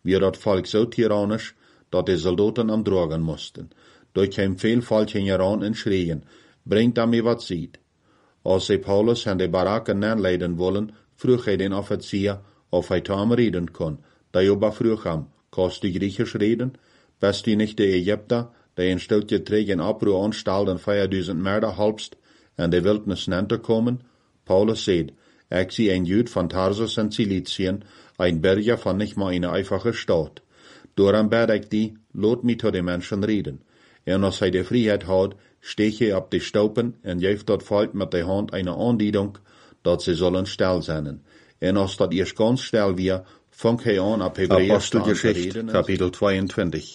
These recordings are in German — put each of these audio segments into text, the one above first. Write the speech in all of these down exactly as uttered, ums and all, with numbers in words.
wie dat Volk so tyrannisch, dat die Soldaten am drogen mussten. Durch kein viel Volk heran en schreien, bringt am mir wat sieht. Als sie Paulus an die Baraken neerleiden wollen, vroeg hij den Offizier, of hij tam reden kon. Die oba vroeg hem, kannst du Griechisch reden? Bist du nicht der Ägypter, der in Stiltje träg in Abruhr anstalten vierduizend Mörder halbst, en de Wildnis nente kommen? Paulus sagt, ich zie ein Jud von Tarsus in Cilicien, ein Berger von nicht mal eine einfache Stadt. Darum bad ich die, lot mich zu den Menschen reden. En als hij die Freiheit hat, steeg hij op die Staupen en geeft dat Volk mit der Hand eine Andiedung, dat sie sollen still sein. En als dat eerst ganz still wir, fängt hij an ab Hebräisch Apostelgeschichte, Kapitel zweiundzwanzig.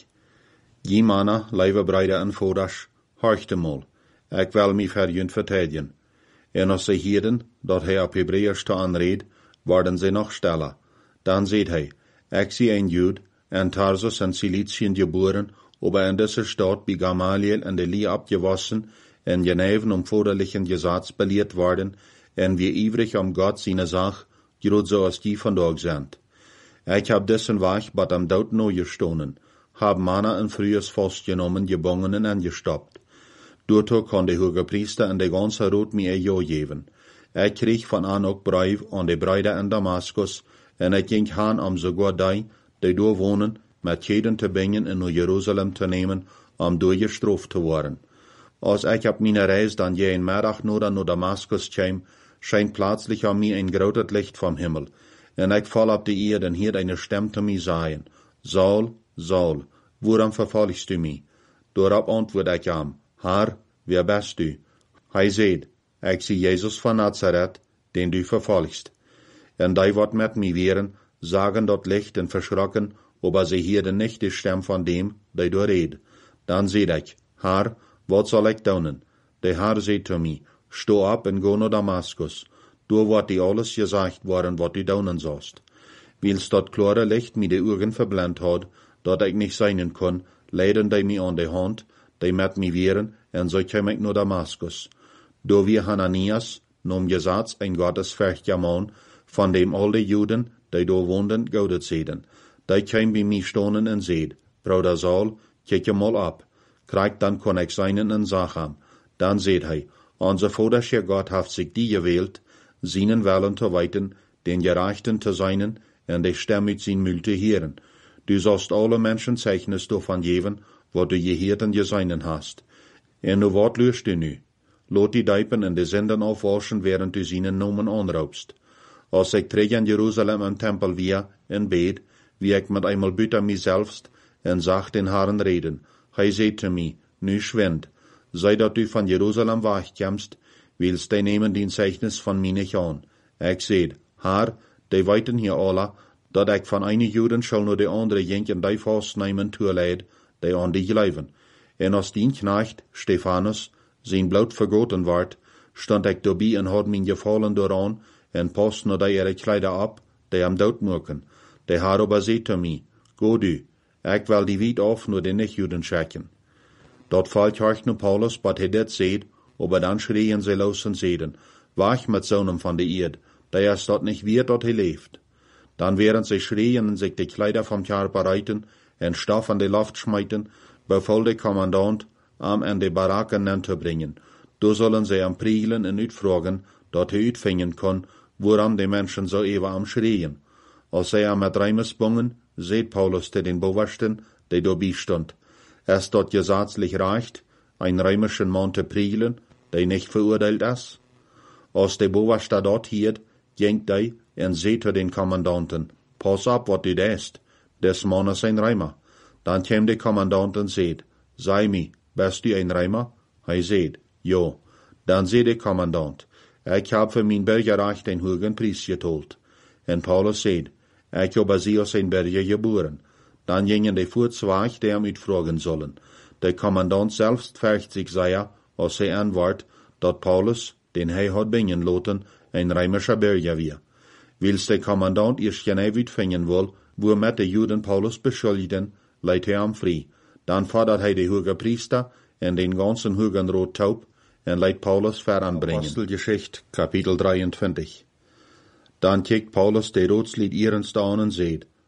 Je Männer, lieve Brüder en Vaders, horchte mal, ich will mich für jünd verteidigen. En als sie hierden, dat hij op Hebräisch te aanreed, worden sie noch stiller. Dan seht hij, ich zie ein Jud, en Tarsus en Cilicien geboren, aber in dieser Stadt bei Gamaliel in der Lie abgewassen, en Geneven um vaderlichen Gesetz belehrt worden, en wir ivrig um Gott seine Sach, grad so als die vandaag sind. Ich hab dessen Weg bat am Dood no gestonen, hab Männer in frühes Fass genommen, gebongenen en gestoppt. Dorto kon der hoge Priester en de ganze Rot mir ein Ja geben. Ich krieg von an auch Brief an die Brüder in Damaskus, en ich ging han um sogar die, die do wohnen, mit jeden te brengen in Jerusalem te nemen, um durchgestraft te worden. Als ich ab meiner Reis dann je in Mittag nur nach Damaskus käm, scheint plötzlich an mir ein großes Licht vom Himmel, en ich fall ab die Erde, en hiert eine Stimme zu mir sagen, Saul, Saul, woran verfolgst du mich? Dorab antwort ich ihm, Herr, wer bist du? Hij seht, ich zie Jesus von Nazareth, den du verfolgst. En die wat mit mir wären, sagen dort Licht und verschrocken, aber sie hierden nicht die Stimme von dem, der du red. Dann seht ich, Herr, wat soll ich tun? Der Herr seht zu mir, steh ab und go nach Damaskus. Du wat dir alles gesagt worden, wat du tun sollst. Weil's dort klare Licht mir die Augen verblendet hat, dat ich nicht sein kann, leiden die mir an die Hand, die mit mir wären, en so käm ich nach Damaskus. Do wir Hananias, nom Gesetz ein gottesfürchtiger Mann, von dem all die Juden, die do wohnen, gaudet sehen. Die käm bei mir stonen en seht, Bruder Saul, kijk mal ab. Kriegt dann kann ich seinen en Sachem. Dann seht hij, unser vaderscher Gott hat sich die gewählt, seinen Willen zu weiten, den Gerechten zu seinen, en die Stimme mit sein Müll zu hören. Du sollst alle Menschen Zeichnis davon geben, wat du gehört und geseinen hast. En nu wat löst du nu? Lot die Deipen en de Sünden aufwaschen, während du seinen Namen anraubst. Als ich träg in Jerusalem im Tempel wir, in Bett, wie ich mit einmal büter mich selbst, en sag den Herrn reden. Hij seht zu mir, nu schwind, sei dat du von Jerusalem wegkommst, willst de nehmen den Zeichnis von mir nicht an. Ich seht, Herr, de weiten hier alle, dat ich von einen Juden soll nur de andere jenken die fastnehmen toeleid, die an die glauben. En als dien Knecht, Stephanus, sein Blut vergoten ward, stand ich dabei en had min gefallen dooraan, en pas nur die ihre Kleider ab, die am dood moeken. Der Herr aber seht zu mir, go du, ich will die weit auf nur den Nicht-Juden schicken. Dort fällt horcht nu Paulus, bat he dit seht, aber dann schreien sie los und sehen, wach mit Sohnem von der Erd, der ist dort nicht wird, dort he lebt. Dann während sie schreien und sich die Kleider vom Körper reiten, en Stoff an die Luft schmeiten, befahl der Kommandant, am an die Baraken nenzubringen. Da sollen sie am Prielen und uitfragen, dat he uitfingen kann, woran die Menschen so ewa am schreien. Als sie am mit Reimes bungen, seht Paulus zu den Bewachten, der dabei stund. Es dort gesetzlich reicht, ein römischen Mann zu prielen, der nicht verurteilt ist. Als der Bewachter dort hielt, ging der und seht zu den Kommandanten, pass ab, wat du dest, des Mann ist ein Römer. Dann käm der Kommandant und seht, sei mi, bist du ein Römer? Hij seht, jo. Dann seht der Kommandant, ich hab für mein Bürgerrecht den hohen Preis getollt. Und Paulus seht, ich hab sie aus ein Bürger geboren. Dann gingen die Furzweig, die ihm uitfragen sollen. Der Kommandant selbst fürcht sich sehr, als er antwort, dat Paulus, den hij hat bringen lassen, ein römischer Bürger wir. Wils der Kommandant erst genau uitfingen will, wo mit der Juden Paulus beschuldigten, leidt er am frei. Dann fordert hij de hoge Priester en den ganzen hogen Rot taub en leidt Paulus veranbringen. Apostelgeschichte, Kapitel dreiundzwanzig. Dann kijkt Paulus de Rotslied ihrens an und seht,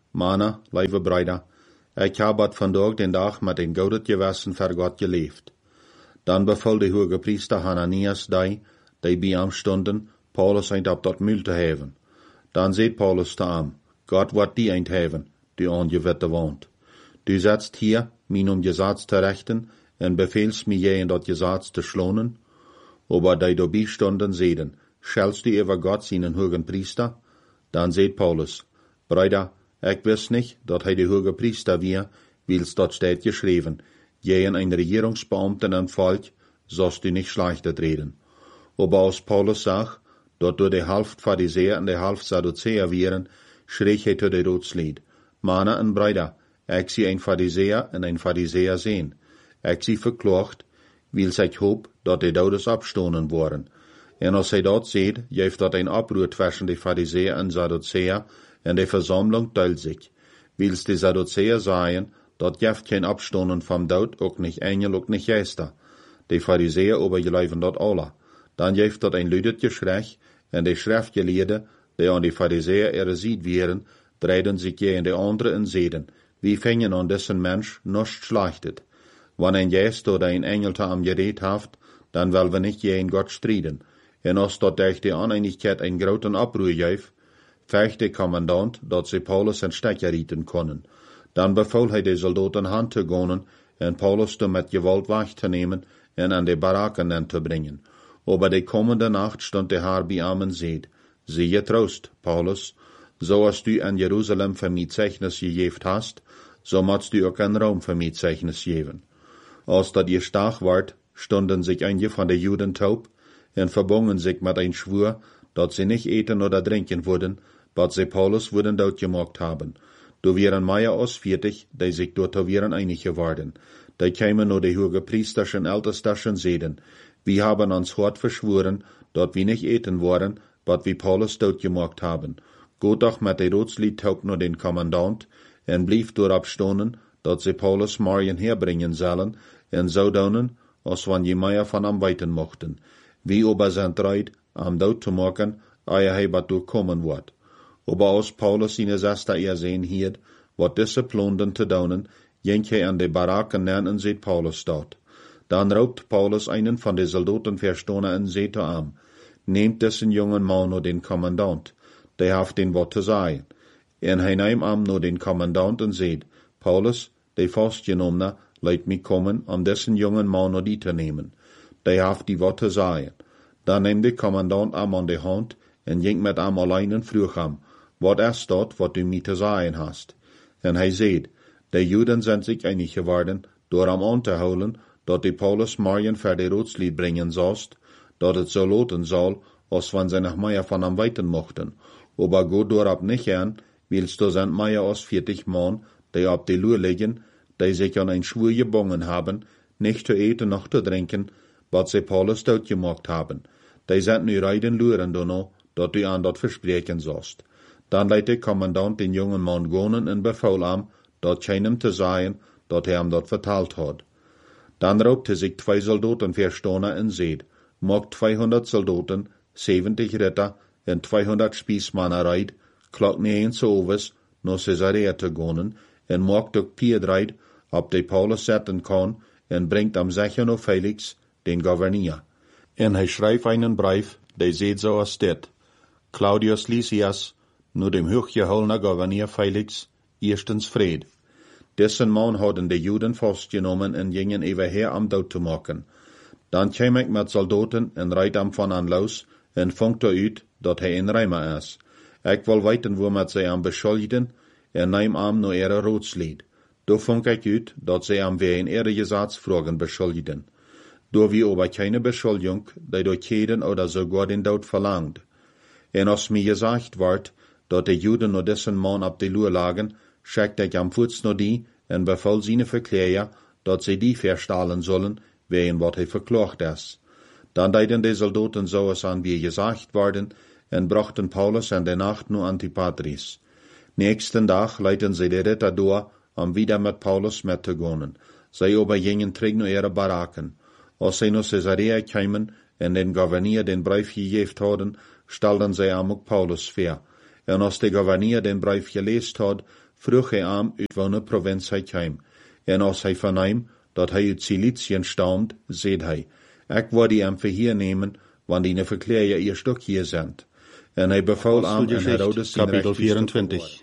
Mannen, lieve Brüder, ik heb het vandaag den dag met een gouden gewissen voor God geleefd. Dan beval de hoge priester Hananias die, die bij hem stonden, Paulus eind op dat muil te heven. Dan zei Paulus te hem, God wordt die eind heven, die aan je witte woont. Du setzt hier, min om Gesetz te rechten, en beveelst mij je in dat Gesetz te schlonen. Aber die dabei stonden, zeiden, schelst du über Gott seinen hohen Priester? Dan zei Paulus, Brüder, ik wist nicht, dat hij de hoge priester wie, wils dat steht geschreven, je in ein Regierungsbeamten en Volk, sollst du nicht schlechtet reden. Aber als Paulus zag, dat door de halft Pharisäer en de halft Sadduceer wieren, schreeg hij tot de doodslied, Mannen en Brüder, ik zie een Pharisäer en een Pharisäer zien. Ik zie verklaagd, wils ik hoop, dat de dodes opstonen worden. En als hij dat ziet, geeft dat een oproer tussen de Pharisäer en Sadduceer, en de verzameling teilt zich. Wils de Sadduceer zeggen, dat geeft geen opstonen van dood, ook niet engel, ook niet geester. De Pharisäer aber geloven dat alle. Dan geeft dat een luidet geschrei, en de schriftgeleerden, die aan de Pharisäer erziet werden, draaiden zich je in de andere en zeiden, wie vingen aan dessen mens nog schlechtet. Wanneer een geest oder een engel te hem gereed heeft, dan willen we niet je in God strijden. En als dat durch de oneinigheid een groten oproer geeft, vecht de commandant dat ze Paulus en stekker rieten konden. Dan beval hij de soldaten hand te gaan en Paulus te met gewalt weg te nemen en aan de barakken te brengen. Aber de kommende nacht stond de Heer bij hem en zei, zie je troost, Paulus, zoals du in Jeruzalem voor mij Zeichnis gegeven hast, so moest du ook in Rom voor mij Zeichnis geven. Als dat je stach werd, stonden zich einige van de Juden taub en verbonden zich met een schwur, dat ze niet eten oder drinken würden, wat ze Paulus würden doodgemaakt haben. Du wären Meier aus vierzig, die sich dort wären einig geworden. Die kämen nur die hoge Priesterschen Ältesterschen seden. Wir haben uns hart verschworen, dat wir nicht eten worden, wat wir Paulus doodgemaakt haben. Geht doch mit de Rotslied taub nur den Kommandant, en blieb dorop stonen, dat ze Paulus morgen herbringen sollen, en zodanen, als wann je Meier van am weiten mochten. Wie aber zijn treid, am dood te maken, eie hij wat doorkomen wordt. Aber als Paulus seine zesde erzeen hield, wat disse plonden te donen, ging hij aan de barakken neer en zei Paulus dat. Dan roept Paulus einen van de soldaten verstonen en zei te hem, neemt dessen jongen man naar den commandant, die heeft den wat te zeggen. En hij neemt hem naar den commandant en zei, Paulus, de vastgenomene, laat mij komen om dessen jongen man naar die te nemen. Die heeft die wat te zeggen. Dan neemt de commandant hem aan de hand en ging met hem alleen en vroeg hem, wat is dat wat du mij te zeggen hast? En hij zei, de Juden zijn zich einig geworden, door hem aan te houden, dat de Paulus morgen voor de Rotslied brengen zoust, dat het zo loten zal, als wann ze nog meer van hem weten mochten. Aber goed doorop niet aan, wilst du zijn meer als vierzig man, die op de loer liggen, die zich aan een schwur gebonden hebben, niet te eten noch te drinken, wat ze Paulus doodgemaakt hebben. Die zijn nu rijden luren dono, dat u aan dat verspreken zoust. Dan leidt de commandant den jongen man gaan en beval hem, dat keinem te zeggen, dat hij hem dat verteld had. Dan roepte zich twee soldaten verstonen en zei, maakt tweehonderd soldaten, zeventig ritter en tweehonderd spiesmannen rijd, klok negen s'overs naar Caesarea te gaan, en maakt ook piedrijd, op de Paulus zetten kan, en brengt hem zeggen naar Felix, den gouverneur. En hij schrijft einen brief, die zegt zoals dit, Claudius Lysias, nu dem hochgeholene gouverneur Felix, erstens vrede. Dessen man hadden de Juden vastgenomen en gingen evenher am dood te maken. Dan kwam ik met soldaten en rijd hem van aan los en vond uit dat hij een rijmer is. Ik wil weten hoe met zij hem beschuldigden en neem hem naar ihre Rotslied. Daar vond ik uit dat zij hem weer in ihre Gesetzfragen beschuldigden. Door wie aber keine Beschuldigung, die durch jeden oder sogar den Tod verlangt. En als mir gesagt wordt, dat de Juden naar dessen man op de loer lagen, schickte ik hem voets naar die en beval zijn verkleer, dat ze die verstalen zullen, wegen wat hij verklaagd is. Dan deden de soldaten zoals aan wie gezegd worden, en brachten Paulus en de nacht naar Antipatris. Nächsten dag leidden ze de ritter door, om wieder met Paulus met te gaan. Zij aber gingen terug naar ihre barakken. Als zij naar Caesarea kwamen en den gouverneur den brief gegeven hadden, stelden zij hem ook Paulus voor. En als de gouverneur den brief gelezen had, vroeg hij aan uit welke provincie hij kwam. En als hij verneem dat hij uit Ciliciën stamt, zei hij, ik wil die hem verhiernemen, want die verkleer je eerst ook hier zijn. En hij beval aan en Herodes zijn Kapitel vierentwintig.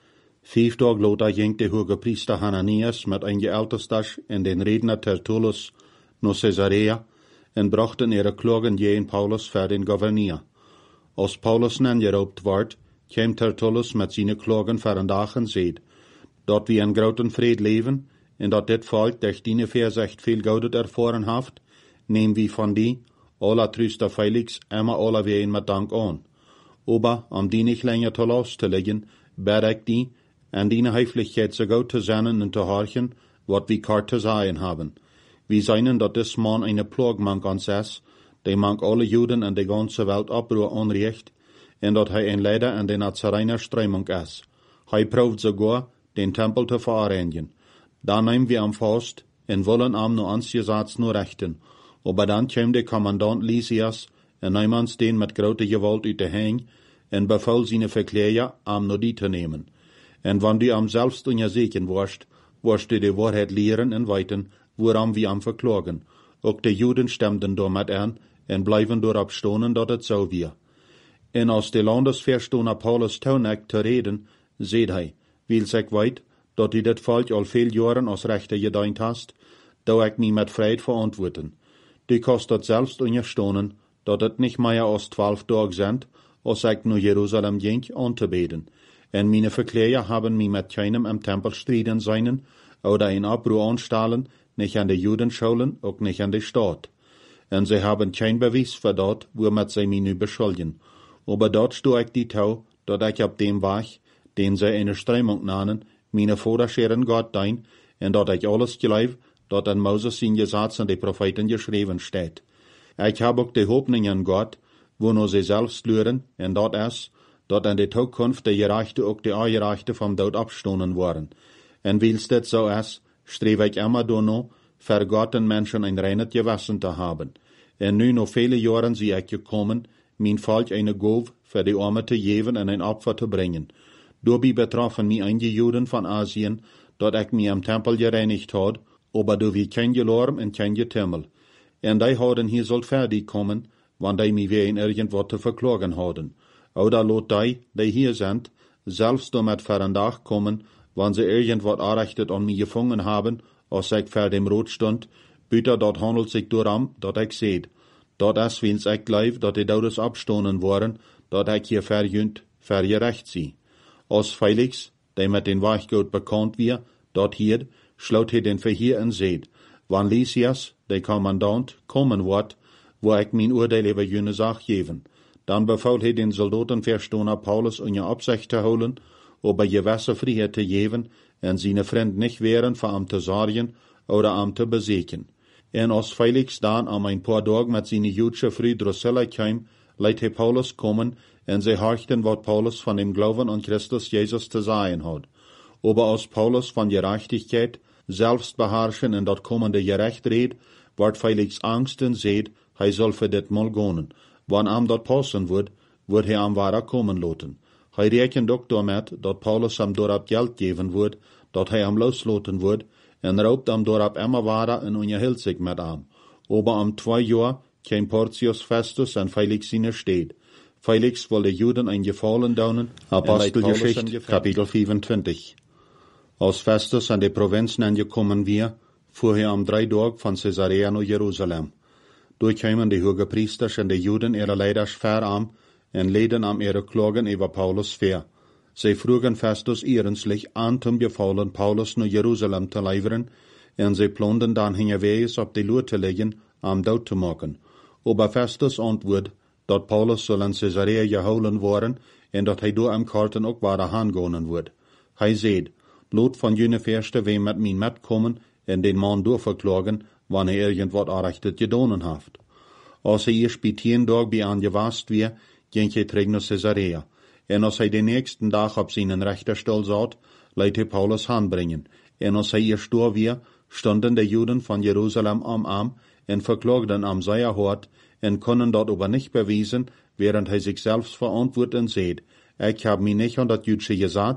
Vijf dagen later ging de hoge priester Hananias met een ältestas en den redner Tertullus naar Caesarea en brachten ihre klagen gegen Paulus voor den gouverneur. Als Paulus aangeroepen werd, kwam Tertullus met zijn klagen voor een dag en zei, dat we in groten vrede leven en dat dit volk durch die Verzicht veel goud ervaren heeft, nemen we van die, alle tröster Felix, immer alle ween met dank aan. Aber, om die niet langer te last te leggen, bid ik die, en die heiflichkeit so gut te zinnen en te horchen, wat we kort te zeggen hebben. We zijn dat dis man eine plag mank ons is, die mank alle Juden en de ganze Welt oproer onrecht, en dat hij een leider en de Nazarener Strömung is. Hij proeft sogar, den Tempel te vereinigen. Dan nehmen wir am vast, en wollen am nur ans Gesetz nur rechten. Aber dann kwam de commandant Lysias, en neem ons den met grote gewalt uit de heen, en beval zijn verkleer am nur die te nemen. En wann du am selbst untersegen warst, warst du die Wahrheit lehren en weten, woran wir am verklagen. Ook de Juden stemden damit an, en blijven doorop stonen dat het zo weer. En als de landesverstoner Paulus toenek te reden, zei hij, wils ik weet, dat du dit volk al veel jaren als rechter gedient hast, doe ik me met vrijheid verantwoorden. Du kost dat zelfs onderstonen, dat het niet meer als twaalf dagen zijn, als ik naar Jeruzalem ging aan te beden. En meine Verkläger haben mich mit keinem im Tempel striden seinen, oder in Abruhr anstellen, nicht an die Judenschulen, auch nicht an die Stadt. En sie haben kein Beweis für dort, womit sie mich nu beschuldigen. Aber dort stu ich die Tau, dat ich ab dem Weg, den sie eine Strömung nannen, meine Vorderscheren Gott dein, en dat ich alles glaub, dat an Moses in Gesetz und die Propheten geschrieben steht. Ich hab auch die Hoffnung an Gott, wo nur sie selbst lüren, en dat is, dat in de toekomst de Gerechte ook de Ongerechte vom Dood abstonen worden. En wils dit zo is, streef ik immer doorno, voor Gott en Menschen ein reines Gewissen te haben. En nu nog vele jaren zie ik gekommen, mijn volk eine Gove für die Arme te geven en een Opfer te brengen. Daarbij betroffen mij einige Juden van Asien, dat ik mij am Tempel gereinigt had, aber du wie kein Gelorm en kein Getimmel. En die hadden hier zult fertig kommen, want die mij weer in irgendwat te verklagen hadden. Oder lot die, die hier sind, selbst damit für einen Tag kommen, wenn sie irgendwas errichtet an mich gefangen haben, als ich vor dem Rot stund, bitte dort handelt sich darum, dat ich seht. Dat is wens ich glaub, dat die Daudes abstonen worden, dat ich hier verjünt, vergerecht sie. Als Felix, der mit den Weichgut bekannt wir, dort hier, schlaut he den Verhier en seht. Wann Lysias, der Kommandant, kommen wird, wo ich mein Urteil über jene Sach geben. Dann befahl he den Soldatenverstoner Paulus in ihr Absicht zu holen, aber gewisse Freiheit zu geben, en seine Freund nicht wären, für am zu sorgen oder am zu besiegen. En als Felix dann am ein paar Tage mit seine jüdische Frau Drusilla kam, leit he Paulus kommen, en sie horchten, wat Paulus von dem Glauben an Christus Jesus zu sagen hat. Aber als Paulus von Gerechtigkeit, Selbstbeherrschen en dat kommende Gerecht redt, wird Felix Angst en seht, hij soll für dit mal gehen. Wann am dat passen wird, wird hij am wahrer kommen laten. Hij rekent ook damit, dat Paulus am dorab Geld geben wird, dat hij am losloten wird, en raubt am dorab immer wahrer en unterhält sich mit am. Aber am zwei Jahr kam Porcius Festus en Felix seine steht. Felix wollte Juden ein Gefallen daunen, Apostelgeschichte, Kapitel vierundzwanzig. Als Festus an die Provinz angekommen wir, fuhr er am drei Tage von Caesarea nach Jerusalem. Durchkamen die Hogepriesters en de Juden ihre Leiders verarm en leden am ihre Klagen über Paulus ver. Sie frugen Festus ehrenslich an zum Gefallen, Paulus nach Jerusalem zu leiveren, en sie planden dann hingewees op die Loer te legen, am dood te maken. Aber Festus antwoord, dat Paulus soll in Caesarea gehouden worden, en dat hij door am Karten ook waar aangonen wordt. Hij zeid, lot van jene verste wem met mij metkommen, en den man doorverklagen, wanneer hij irgendwat aanrechtet gedonen heeft. Als hij eerst bij tien dag bij aangewast weer, ging hij terug naar Caesarea. En als hij de nächsten dag op zijn rechterstuhl zat, liet hij Paulus handbrengen. En als hij eerst door weer, stonden de Juden van Jeruzalem am Arm en verklagden am seiner Hort en konden dat aber nicht beweisen, während hij zich zelfs verantwoord en zeid, ik heb mij niet aan dat Jüdische Gesetz,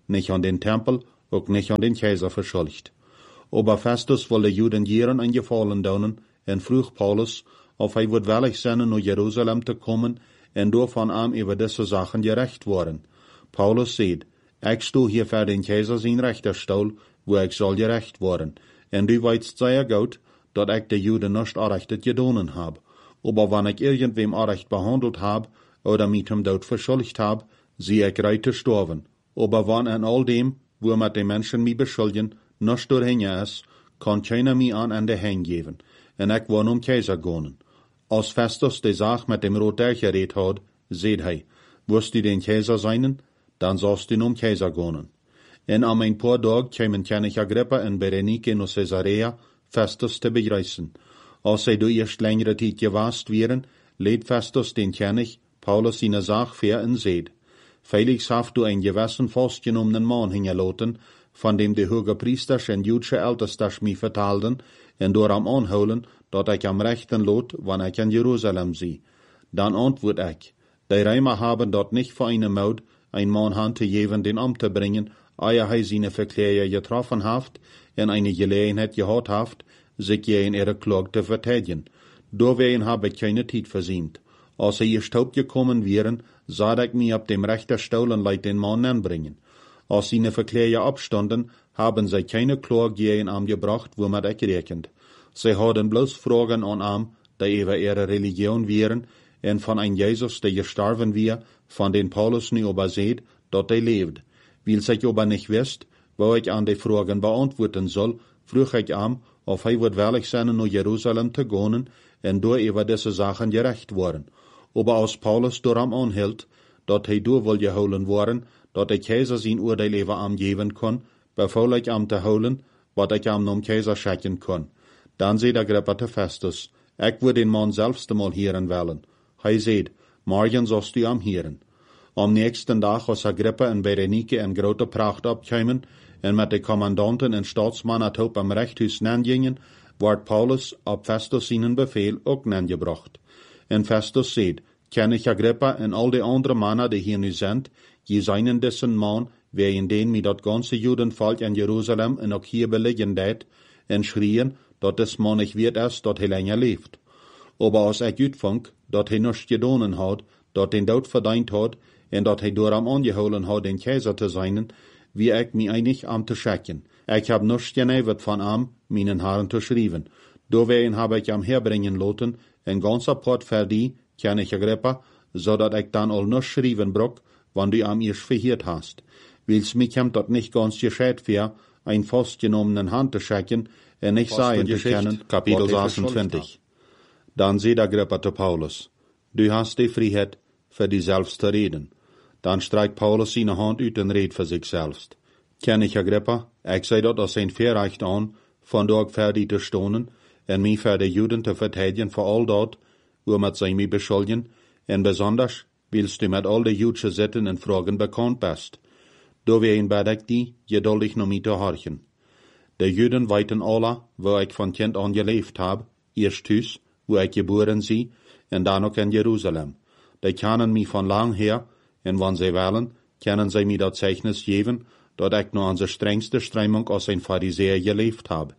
nicht an den Tempel, auch nicht an den Kaiser verschuldigt. Aber Festus wollte Juden jeren ein Gefallen tun, en vroeg Paulus, of hij wordt willig zijn naar Jeruzalem te komen, en door van hem über diese Sachen gerecht worden. Paulus sagt, ik sto hier voor den Kaiser zijn rechterstoel, wo ik zal gerecht worden, en du weißt sehr gut, dat ik de Juden nicht arrechtet gedonen hab. Aber wann ich irgendwem arrecht behandelt hab, oder mit dem Tod verschuldigt hab, sie ich reit te sterben. Aber wann an all dem, wo mit den Menschen mich beschuldigen, nicht doorheen is, kann keiner mich an Ende hängen, en ik wil om Kaiser gaan. Als Festus de zaak met dem Roter gereed had, zei hij, wirst du den Kaiser sein, dan sollst du om Kaiser gaan. En am ein paar Tag kämen König Agrippa en Berenike naar Caesarea, Festus te begreißen. Als zij door eerst längere tijd gewast wären, lädt Festus den König, Paulus seine Sache fair en seed. Felix haft du ein gewissen festgenommenen Mann hingelaten, von dem die hoge Priesters en Jüdische Ältesters mich vertalden, en door am aanhouden, dat ik am rechten lot, wanneer ik in Jeruzalem zie. Dan antwoord ik, die Römer haben dort nicht für eine Maut, ein Mann hand te geven den Amt te bringen, eer hij seine Verkläger getroffen haft, en eine Gelegenheit gehad haft, sich gegen ihre Klage te verteidigen. Doorwegen habe ich keine Tijd verziemt. Als sie ihr Staub gekommen wären, sah ich mich ab dem rechter Stuhl und leid den Mann anbringen. Als seine Verkläger abstanden, haben sie keine Klage gegen ihn gebracht, wo man ich rechnet. Sie hadden bloß Fragen an ihm, die über ihre Religion wären, en von ein Jesus, der gestorben wir, von den Paulus nu aber seht, dort er lebt. Weil sich aber nicht wisst, wo ich an die Fragen beantworten soll, frug ich ihm, of hij wird willig sein, nach Jerusalem zu gehen, en door über diese Sachen gerecht worden. Aber als Paulus door am anhielt, dat hij door wil geholen worden, dat der Kaiser sein Urteil über am geben kann, befahl ich am te holen, wat ich am nom Kaiser schicken kann. Dann seht Agrippa te Festus, ich würde den Mann selbst einmal hören wollen. Hij seht, morgen sollst du am hören. Am nächsten Tag, als Agrippa en Berenike in grote Pracht abkämen, en met de Kommandanten en Staatsmannen op am Rechthuis nangingen, ward Paulus op Festus seinen Befehl ook nangebracht. En Festus seht, König Agrippa en al die andere Männer, die hier nu sind, je seinen dessen Mann, wegen den mir dat ganze Judenvolk in Jerusalem en ook hier belegen deed, en schrien, dat des Mann nicht wird erst, dat hij länger leeft. Aber als ik uitvang, dat hij nichts gedonen had, dat den Dood verdient had, en dat hij door am angeholen had, den Kaiser te zijn, wie ik mij einig am te schicken. Ik heb nichts geneverd van am, meinen Herren te schrijven. Doorwegen heb ik am herbringen laten, en ganz apart voor die, König Agrippa, zodat ik dan al nichts schrijven brok, wann du am eerst verheerd hast. Wils mich hem dat nicht ganz gescheit für, ein festgenommenen Hand zu schicken, en nicht sagen zu können, Kapitel sechsundzwanzig. Dann seht Agrippa zu Paulus, du hast die Freiheit, für dich selbst zu reden. Dann streicht Paulus seine Hand uit en redt für sich selbst. König Agrippa, ich sei dort als ein Verrecht an, von dort fertig zu stonen, en mich für die Juden zu verteidigen für all dort, wo mit sie mich beschuldigen, en besonders, willst du mit all die jüdischen Sitten en Fragen bekannt bist. Doorwegen bad ich die, geduldig noch mit zu horchen. Die Juden weiten alle, wo ich von Kind an gelebt hab, erst Hus, wo ich geboren sie, en dann auch in Jerusalem. Die kennen mich von lang her, en wann sie wollen, können sie mir das Zeichnis geben, dat ich nur an der strengste Strömung als ein Pharisäer gelebt hab.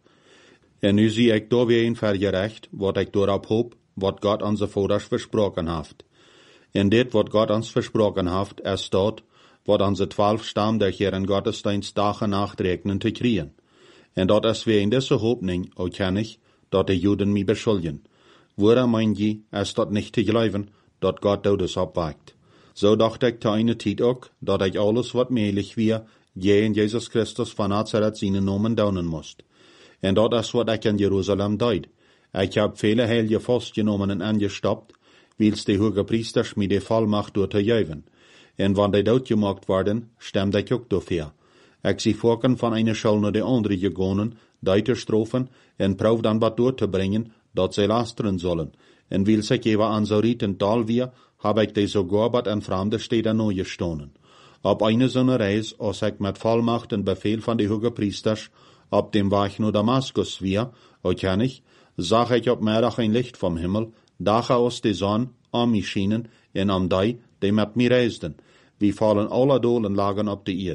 En nu zie ich doorwegen vergerecht, wat ich dorop hoop, wat Gott onze Vaters versprochen haft. En dit wat Gott ons versprochen haft, is dat, wat onze twaalf stam der Herren Gottesdienst dag en nacht rekenen te kriegen. En dat is weer in deze hoopning, o König, dat de Juden mij beschuldigen. Woran mein je, is dat nicht te geloven, dat Gott Todes opwekt. So dacht ich te eine tijd ook, dat ich alles wat möglich wir, je in Jesus Christus van Nazareth seinen Namen daunen moest. En dat is wat ik in Jerusalem deed. Ich hab viele Heilige festgenommen en angestoppt, wils die hoge Priesters mir die Vollmacht door te geven. En wann die dood gemaakt worden, stemde ich ook dafür. Ich sie vorken von einer Schule naar de andere gegangen, die te strafen, en proef dan wat door te bringen, dat sie lasteren sollen. En wils ich even an so rieten Tal wir, hab ich die sogar bat an fremde Städte neu gestohlen. Op eine so eine Reis, als ich mit Vollmacht en Befehl von die hoge Priesters, op dem Weg naar Damaskus wir, o König, zag ich op middag ein Licht vom Himmel, dache aus die Sonne, an mich schienen, en am die, die mit mir reisden. Wie fallen alle Dolen lagen op de Erd.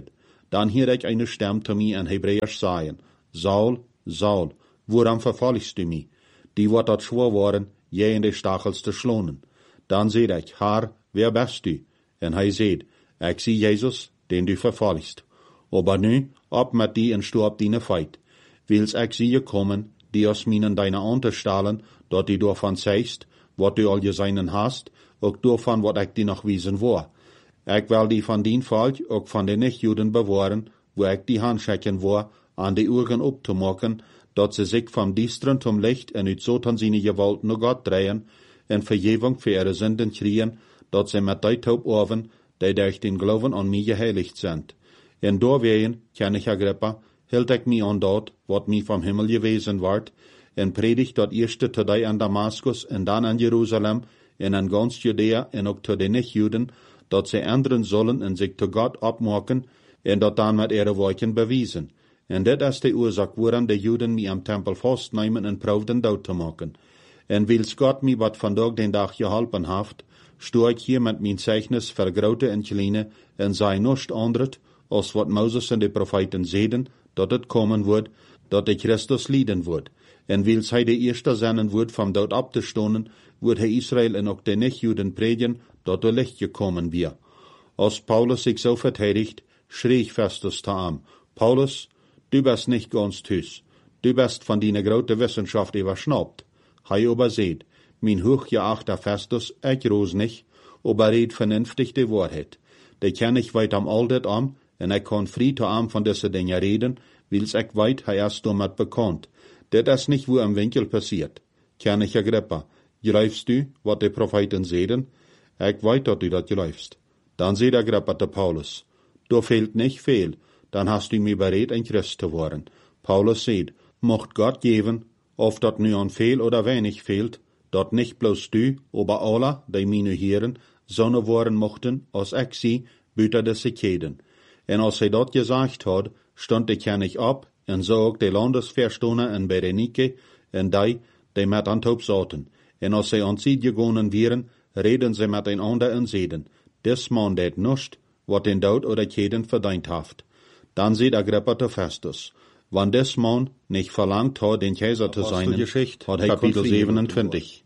Dann hier ich eine Stimme zu mir in Hebräisch sagen, Saul, Saul, woran verfolgst du mich? Die wird dort schwor worden, je in die Stachels zu schlonen. Dann seht ich, Herr, wer bist du? Und er seht, ich sieh Jesus, den du verfolgst. Aber nu, ab mit die en sturb deine Feit. Wils ich sie kommen, die aus minen deine unterstahlen, dort die davon zeigst, wat du all geseinen hast, auch davon, wat ich die noch wiesen war. Ich will die von din Volk, auch von den Nichtjuden bewahren, wo ich die Handschecken war, an die Augen upzumachen, dat sie sich vom Diestern zum Licht en uit Satan seine Gewalt nur Gott drehen, en Vergebung für ihre Sünden kriegen, dat sie mit die Taub oven, die durch den Glauben an mich geheiligt sind. En doorwegen, König Agrippa, hielt ich mich an dat, wat mir vom Himmel gewesen ward, en predigt dat erste zu die an Damaskus, en dann an Jerusalem, en an ganz Judäa, en auch zu den Nichtjuden, dat sie ändern sollen en sich zu Gott abmachen, en dat dann mit ihre Worten bewiesen. En dit is de oorzaak waarom de Juden mij am Tempel vastnemen en proefden dood te maken. En wils Gott mij wat vandaag den dag geholpen heeft, stoor ik hier met mijn zeichnis voor grote en kleine, en zei niets anderes, als wat Moses en de profeten zeiden, dat het komen wordt, dat de Christus lijden wordt. En wils hij de eerste zenden wordt van dood op te stonen, wordt hij Israël en ook de niet-Juden predigen, dat er licht gekomen weer. Als Paulus zich zo verteidigt, schrie ik Festus te aan, Paulus, du bist nicht ganz tüß. Du bist von deiner großen Wissenschaft überschnappt. Hei aber seht, mein hochgeachter Festus, ich ros nicht, aber red vernünftig die Wahrheit. Die kenn ich weit am Altet an, en ich kann frei zu am von diese Dinge reden, wils ich weit hei erst damit bekannt. Det ist nicht wo im Winkel passiert. König Agrippa, greifst du, wat die Propheten sehen? Ich weit, dat du dat greifst. Dann seht Agrippa zu Paulus, du fehlt nicht viel, dann hast du mir bereit, ein Christ zu werden. Paulus sagt, mocht Gott geben, ob dat nu an viel oder wenig fehlt, dat nicht bloß du, aber alle, die meine Herren, sonne worden mochten, als ich sie, büter des Sekeden. En als hij dat gesagt hat, stond de König ab, en so ook de Landesverstoner in Berenike, en die, die met an Taub zaten. En als zij aan zee gegonen wären, reden sie miteinander en zeiden, des man deed nust, wat den Dood oder Keden verdient haft. Dann sieht Agrippa zu Festus, wann des Mann nicht verlangt hat, den Kaiser zu sein, hat er Kapitel siebenundzwanzig.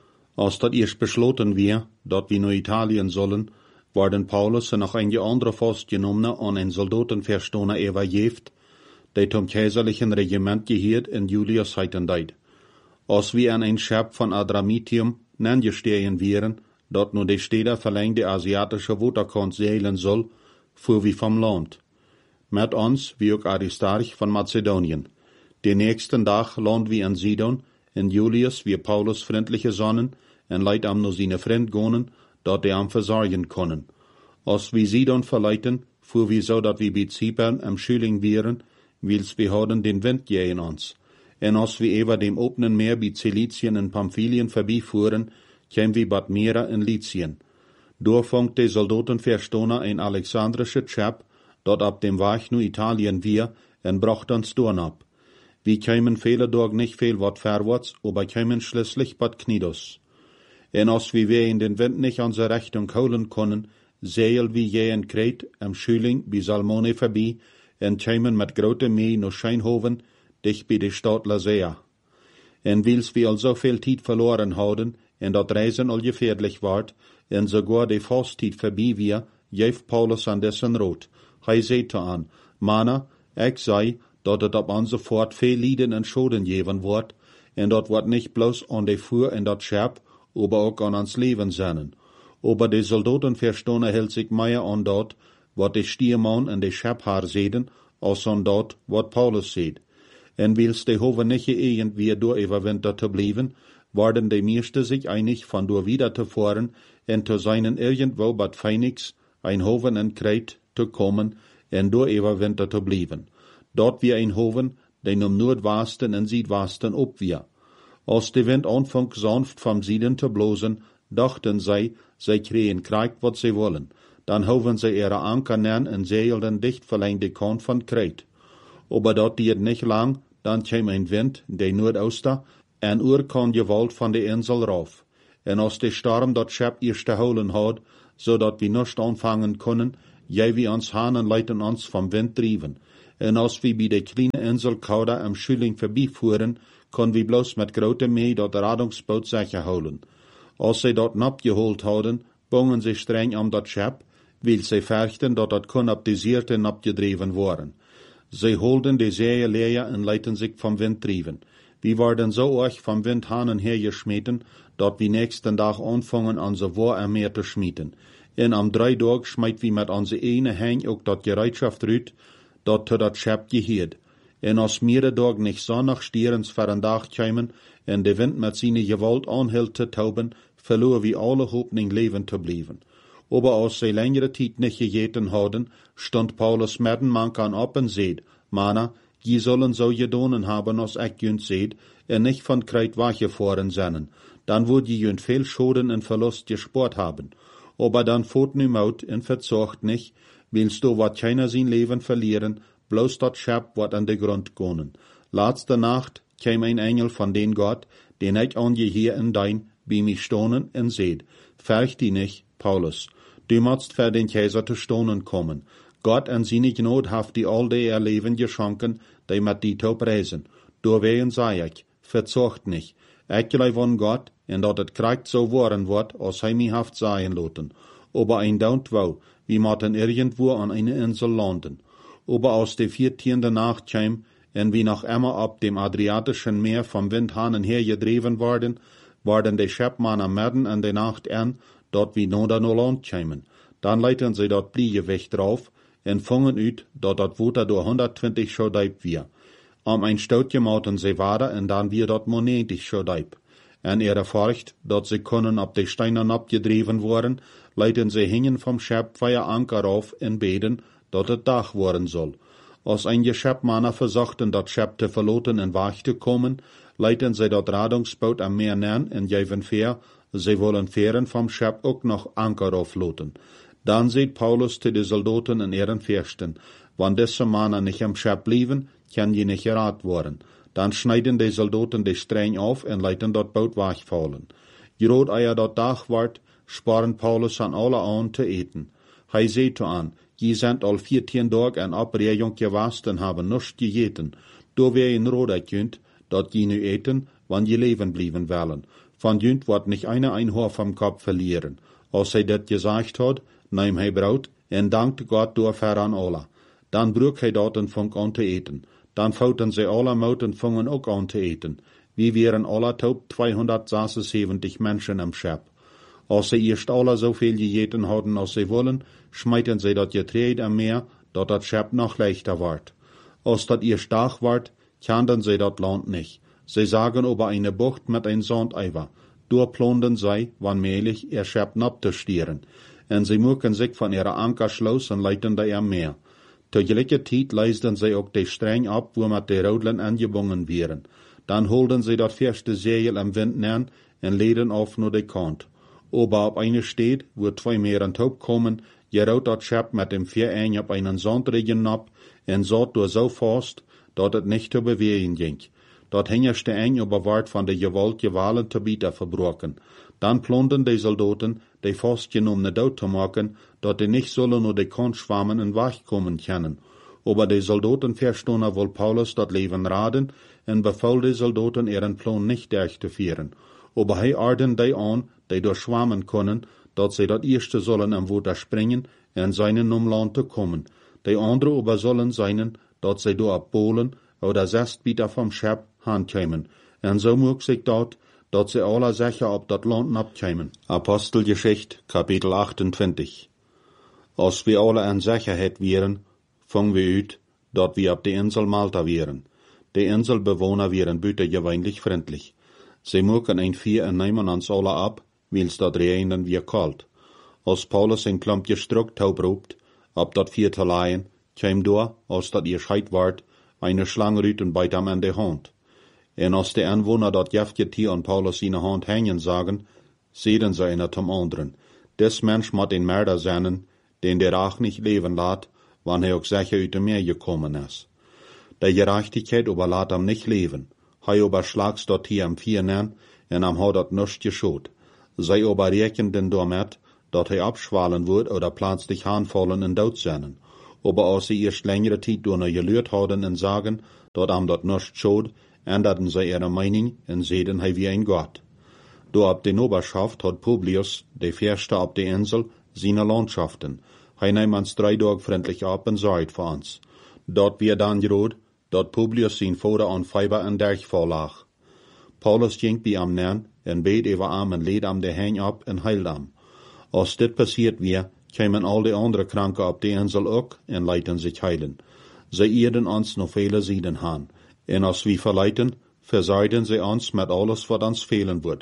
Als dat erst beschloten wir, dat wir nur Italien sollen, werden Paulus und noch einige andere Festgenommene an einen Soldatenverstoner übergeben, die zum kaiserlichen Regiment gehört in Julius heiten deid. Als wir an ein Schiff von Adramitium nangestehen wären, dat nur die Städte verlängte asiatische Waterkant seilen soll, fuhr wir vom Land. Mit uns wie auch Aristarch von Mazedonien. Den nächsten Tag land wir in Sidon, in Julius wie Paulus freundliche Sonnen, en leid am nur seine Freund gonen, dat die am versorgen können. Als wir Sidon verleiten, fuhr wir so, dat wir bei Zypern am Schüling wären, wils wir hadden den Wind gehen uns. En als wir über dem openen Meer bei Cilizien und Pamphylien vorbeifuhren, kämen wir bad Mera in Lycien. Durchfangt die Soldatenverstoner ein alexandrische Schap, dort ab dem Weg nu Italien wir, en bracht uns dorn ab. Wir kämen viele Tag nicht viel wat vorwärts, aber kämen schließlich bad Knidos. En als wir in den Wind nicht unsere Richtung holen können, seil wie je in Kret, am Schüling, wie Salmone vorbei, en kämen mit grote Mee no Scheinhoven, dicht bei der Stadt Lasea. En wils wir al so viel Zeit verloren hadden, en dat Reisen al gefährlich ward, en sogar die Fastzeit vorbei wir, jeef Paulus an dessen Rot. Hij zei aan, Mana, ik zei, dat het op onze voort veel Lieden en Schoden geven wordt, en dat wordt niet bloos aan de Fuhr en dat Schap, aber ook aan ons leven zijn. Aber de Soldatenverstoner hield zich meer aan dat, wat de Stiermann en de Schaphaar zeiden, als aan dat, wat Paulus zeid. En wils de hoeven niet irgendwie door überwinterd te blijven, waren de meeste zich einig van door wieder te fahren en te seinen irgendwo bad Phoenix, ein Hoven en Kreit, te komen en door überwinterd te blijven. Dort wie ein Hoven, den um Noordwesten en Südwesten op wir. Als de wind anfang sanft vom Süden te blozen, dachten zij, zij kregen Krieg wat zij wollen. Dan hoven zij ihre Anker nen en zeilden dicht verlängde Kant van Kreit. Aber dat diert nicht lang, dan kwam ein Wind, de Noordooster, en oer kan gewalt van de Insel rauf. En als de Storm dat Schip eerst te holen had, zodat wir nicht anfangen können, jij wie ons hanen leiten ons vom Wind drijven. En als we bij de kleine Insel Cauda am Schüling vorbeifuhren, kon we bloos met grote mee dat Radungsboot zeker houden. Als zij dat napgeholt hadden, bongen ze streng om dat schep, wil zij verchten dat dat kon op de zeerte napgedreven worden. Zij holden de zeeën leer en leiten zich vom Wind drijven. We worden zo erg vom Wind hanen hergeschmeten, dat we nächsten dag anfangen onze woor en meer te schmieten. En am drei dag schmeit we met onze ene hang ook dat gereitschaft uit, dat te dat schep geheerd. En als meerdere dag nicht zonnig stierens voor een dag kwamen, en de wind met zijn gewalt aanhield te tauben, verloor we alle hoopning leven te blijven. Aber als zij längere tijd nicht gegeten hadden, stond Paulus midden mankan op en zeid, Mana, je zullen zo gedonen hebben als ik junt zeid, en nicht van krijt weggefahren zijn. Dan wordt je junt veel schoden en verlust gespoord hebben. Aber dan voort nu mout en verzocht nicht, willst du wat keiner zijn leven verlieren, bloos dat schep wat aan de grond konen. Laatste nacht kwam een engel van den God, den ik aan je hier en dein, bij mij stonen en zeid, vercht die nicht, Paulus, du moest voor den Kaiser te stonen kommen. Gott en zijn genood heeft die al die er leven geschonken, die met die te prijzen. Doorwegen zei ik, verzocht nicht, ik geloof van God, en dat het krijgt zo worden wordt, als hij mij heeft zeggen laten. Aber ein Daunt wou, wie mochten irgendwo an eine Insel landen. Aber aus der vierzehnten Nacht kam, en wie noch immer ab dem Adriatischen Meer vom Windhanen hergedreven worden, waren die Schepmannen midden in der Nacht an, dort wie noda no Land kamen. Dan leiten sie dort Bliegeweg drauf, en vangen uit, dat dat water door honderdtwintig zo diep weer. Om een stootje mochten ze water, en dan weer dat monetig zo diep. En er erforcht, dat ze kunnen op de steinen abgedreven worden, leiten ze hingen vom Schep via Anker auf en beden, dat het dag worden zal. Als einige Schepmannen verzochten dat Schep te verloten en weg te komen, leiten ze dat Radungsboot am Meer nen en geven veer, ze willen veren vom Schep ook nog Anker aufloten. Dan zegt Paulus te de soldaten en ihren Fürsten, wann deze mannen nicht am Schep blijven, kan je nicht geraad worden. Dan schneiden de soldaten de streng auf en leiten dat boot wegvallen. Groot eier dat dag wordt, sparen Paulus aan alle aan te eten. Hij zei te aan, je zijn al veertien dagen en opregung geweest en hebben niets gegeten. Door wij in rode kunt, dat je nu eten, wanneer je leven blijven willen. Van junt wordt niet eine ein Haar vom Kopf verlieren. Als hij dit gezegd had, neem hij brood en dankte God door ver aan alle. Dan broek hij dat en vong aan te eten. Dan fouten zij alle mouten vangen ook aan te eten. Wie wären alle taub zweihundertzeventig Menschen am Schep. Als sie eerst alle zoveel gegeten hadden als sie wollen, schmeiten sie dat Getreide am Meer, dat dat Schep noch leichter ward. Als dat eerst Dag ward, kannten sie dat Land nicht. Sie sagen über eine Bucht mit ein Sandeiver. Durchplonden sie, wann mählich, ihr Schep abzustieren. En sie mucken sich von ihrer Anker schloss en leiten da am Meer. Tegelijke tijd leisten sie ook de streng ab, wo mit de Rodlen angebungen wären. Dan holden sie dat verste Segel am Wind nen en leden auf nur de Kant. Aber op eine steht, wo zwei Meeren taub kommen, gerout dat Schep mit dem Vierein op einen Sandregen ab en zat door so fast, dat het nicht te bewegen ging. Dat hingerste eng überward van de gewalt gewalen te bieten verbroken. Dan plonden de soldaten, die vastgenommene dood te maken, dat die nicht zullen nur de Kant schwammen en wegkommen können. Aber de soldaten verstonden wohl Paulus dat leven raden en beval de soldaten ihren Plan nicht durchzuführen. Aber hij arden die aan, die door schwammen können, dat sie dat eerste sollen am Water springen en seinen um Land te kommen. Die andere aber sollen seinen, dat sie door op Polen oder zestbieter vom Schep handkämen. En so moog sich dat, dat sie alle sicher op dat Land abkämen. Apostelgeschicht, Kapitel achtentwintig. Als wir alle in Sicherheit wären, fangen wir uit, dat wir op de Insel Malta wären. De Inselbewohner wären buitengewöhnlich freundlich. Sie mogen ein Vier en nemen ons alle ab, wils dat reinen weer kalt. Als Paulus een klampje struk taub roept, op dat Vier te leien, kwam door, als dat ihr scheid ward, eine Schlangenrüten beit am in de hand. En als de Anwohner dat Jefgetier an Paulus in de hand hängen sagen, sehen sie einer zum anderen. Des Mensch moet een Mörder zijn, den der auch nicht leben laat, wann hij ook sicher uit de Meer gekommen is. De Gerechtigkeit aber laat am nicht leben. Hij überschlags dort hier am Vier nen, en am hou dat nust geschot. Zij aber rekenden damit, dat hij abschwalen wordt oder plötzlich aanvallen en dood zijn. Aber als sie erst längere Zeit door naar geleerd houden en sagen, dat am dat nicht schuld, änderten sie ihre Meinung en zeiden hij wie ein Gott. Door op de Oberschaft hat Publius, de Fürste op de Insel, seine Landschaften. Hij nahm ons drei Tage freundlich ab en sorgt für uns. Dort wir dann gerot, dat Publius sein Vater an Fieber en Derch vorlag. Paulus ging bij am nern en beet over am en leed am de heng ab en heilt am. Als dit passiert weer, kwamen al de andere Kranken op de Insel ook en leiten sich heilen. Zij ierden ons nog vele Sieden aan. En als we verleiten, versorgten sie ons met alles wat ons fehlen wird.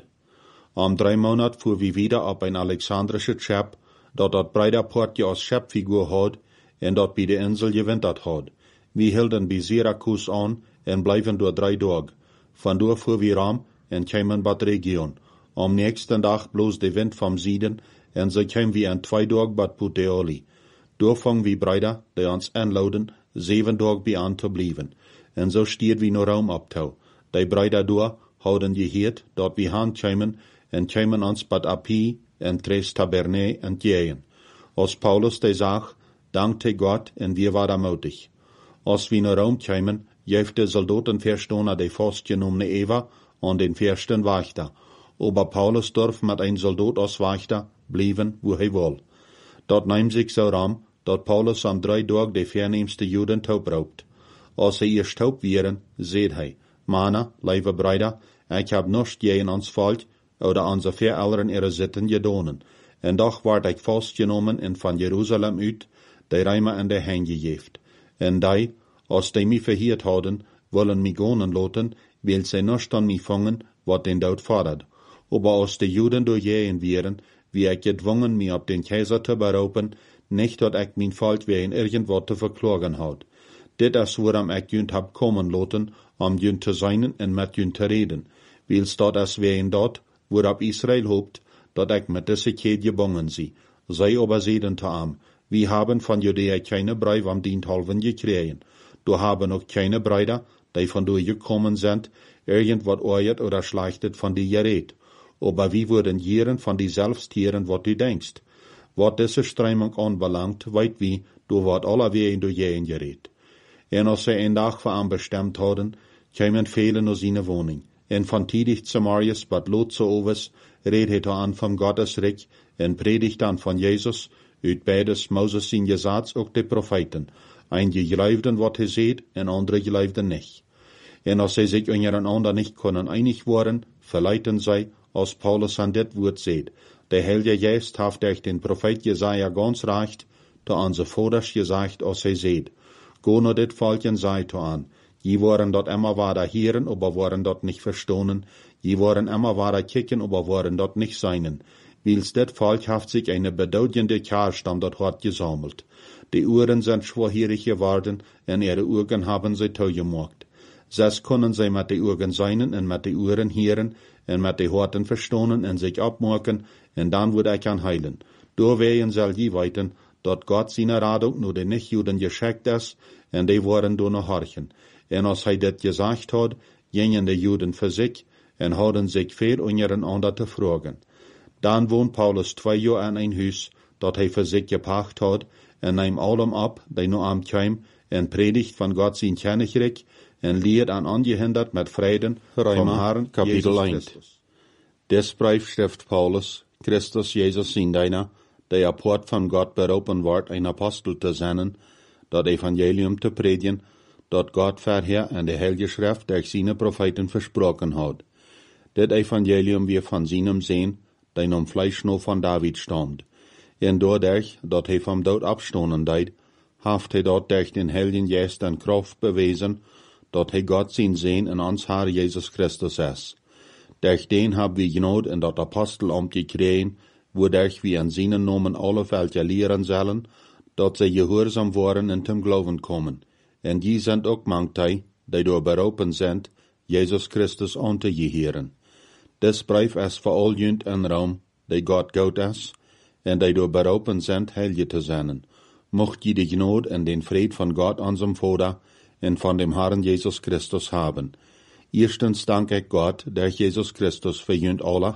Am drei Monat fuhr wir wieder op ein alexandrische Schip, dat dat Breiderportje als Schipfigur had en dat bij de Insel gewinterd had. Wir hielden bij Syracuse an en blijven door drei Tage. Vandoor fuhr wir ram en kwamen bad Region. Am nächsten Tag bloß de Wind vom Süden en so kwamen wir in zwei Tage bad Puteoli. Doorvang wie Breider, die ons aanlouden, zeven Tage bij aan te blijven. En so stiert wie no Raum abtau. Die Breider door houden geheerd dat wir haan kwamen en kwamen ons bad Appii en Tres Taberne en Jeien. Als Paulus de zag, dankte Gott en wir waren mutig. Als wir naar Rom kwamen, geeft de soldaten verstonen de vastgenommene Eva an den versten Wächter. Aber Paulus durf met een soldat als Wächter blijven wo hij wil. Dat nahm sich so ram, dat Paulus am drei Tag de verneemste Juden taubraubt. Als hij eerst taub wieren, zeed hij, Mana, lieve Breider, ik heb nichts gegen ons volk, oder onze verälderen ihre Sitten gedonen. En doch ward ik vastgenomen en van Jeruzalem uit, de Rijme en de heen gegeeft. En die, als die mij verhiert hadden, willen mij gonen laten, wil zij nichts an mij vangen, wat den dood fordert. Aber als de Juden doorjeen wieren, wie ik gedwongen, mij op den Kaiser te beroepen, nicht dat ik mijn volk wegen irgendwat te verklagen had. Dit is waarom ik junt heb komen laten, om junt te zijn en met junt te reden. Wils dat is wegen dat, waarop Israël hoopt, dat ik met deze keer gebonden zie. Zij aber zeiden te am, wir haben von Judäa keine Brief am Diensthalven gekregen. Du haben auch keine Breider, die von dir gekommen sind, irgendwas euert oder schlechtet von dir geredet. Aber wir würden jeren von dir selbst hören, was du denkst. Was diese Strömung anbelangt, weit wie, du wart aller Wegen durch jeden geredet. En als sie einen Tag für ihn bestimmt hadden, kamen viele nach seine Wohnung. En van tidig zu Marius, bad Lot zu Oves, redet er an vom Gottesreich, en predigt an von Jesus, uit beides Moses zijn Gesetz ook de Propheten. Einige geloofden wat hij zeed, en andere geloofden nicht. En als zij zich ondereinander nicht können einig worden, verleiten zij, als Paulus an dit woord zeed. De Heilige Geist heeft durch den Prophet Jesaja ganz recht, te onze vaders gezegd, als hij zeed. Go naar dit volkjen zei to aan. Je waren dat immer ware hören, aber waren dat nicht verstonen. Je waren immer ware kicken, aber waren dat nicht seinen. Wils dit Volk heeft sich eine bedeutende Kerrstam dort hart gesammelt. Die Uhren sind schwerhierig geworden, en ihre Augen haben sie toegemacht. Zes können sie mit die Augen seinen, en mit die Uhren hören, en mit die Horten verstonen, en sich abmachen, en dann wird ich an heilen. Doorwegen soll je weiten, dat Gott seine Radung nur den Nichtjuden geschickt ist, en die waren door noch horchen. En als hij dit gesagt hat, gingen de Juden für sich, en hadden sich veel ondereinander te vragen. Dan woont Paulus twee jaar in een huis, dat hij voor zich gepacht had, en neemt allem ab, die nu am kwam, en predigt van God zijn Königreich, en leert aan ongehinderd met vreden vom Herrn Kapitel Jesus eins. Christus. Des Brief schrift Paulus, Christus Jesus zijn deiner, der apart von Gott berufen wordt een apostel te zijn, dat Evangelium te predigen, dat Gott verheer en de Heilige Schrift durch seine Propheten versprochen hat. Dit Evangelium wir von seinem Sehen, der um Fleisch noch von David stammt. En doordat dat hij vom dood abstonen deed, heeft hij dat durch den Heiligen Geist en Kraft bewezen, dat hij Gott zijn Sehen in ons Herr Jesus Christus is. Durch den haben wir Gnade in dat Apostelamt gekregen, wodurch wir in seinen Namen alle Völker lehren sollen, dat sie gehorsam worden in zum Glauben kommen. En die sind ook manchtij, die door beroepen sind, Jesus Christus aan te geheren. Des Brief is voor al junt en Raum, die Gott goed is, en die door beroepen sind, heilige te zijn. Mocht je de Gnade en den Fried van Gott unserem Vater en van dem Herrn Jesus Christus haben. Erstens dank ik Gott, durch Jesus Christus für junt alle,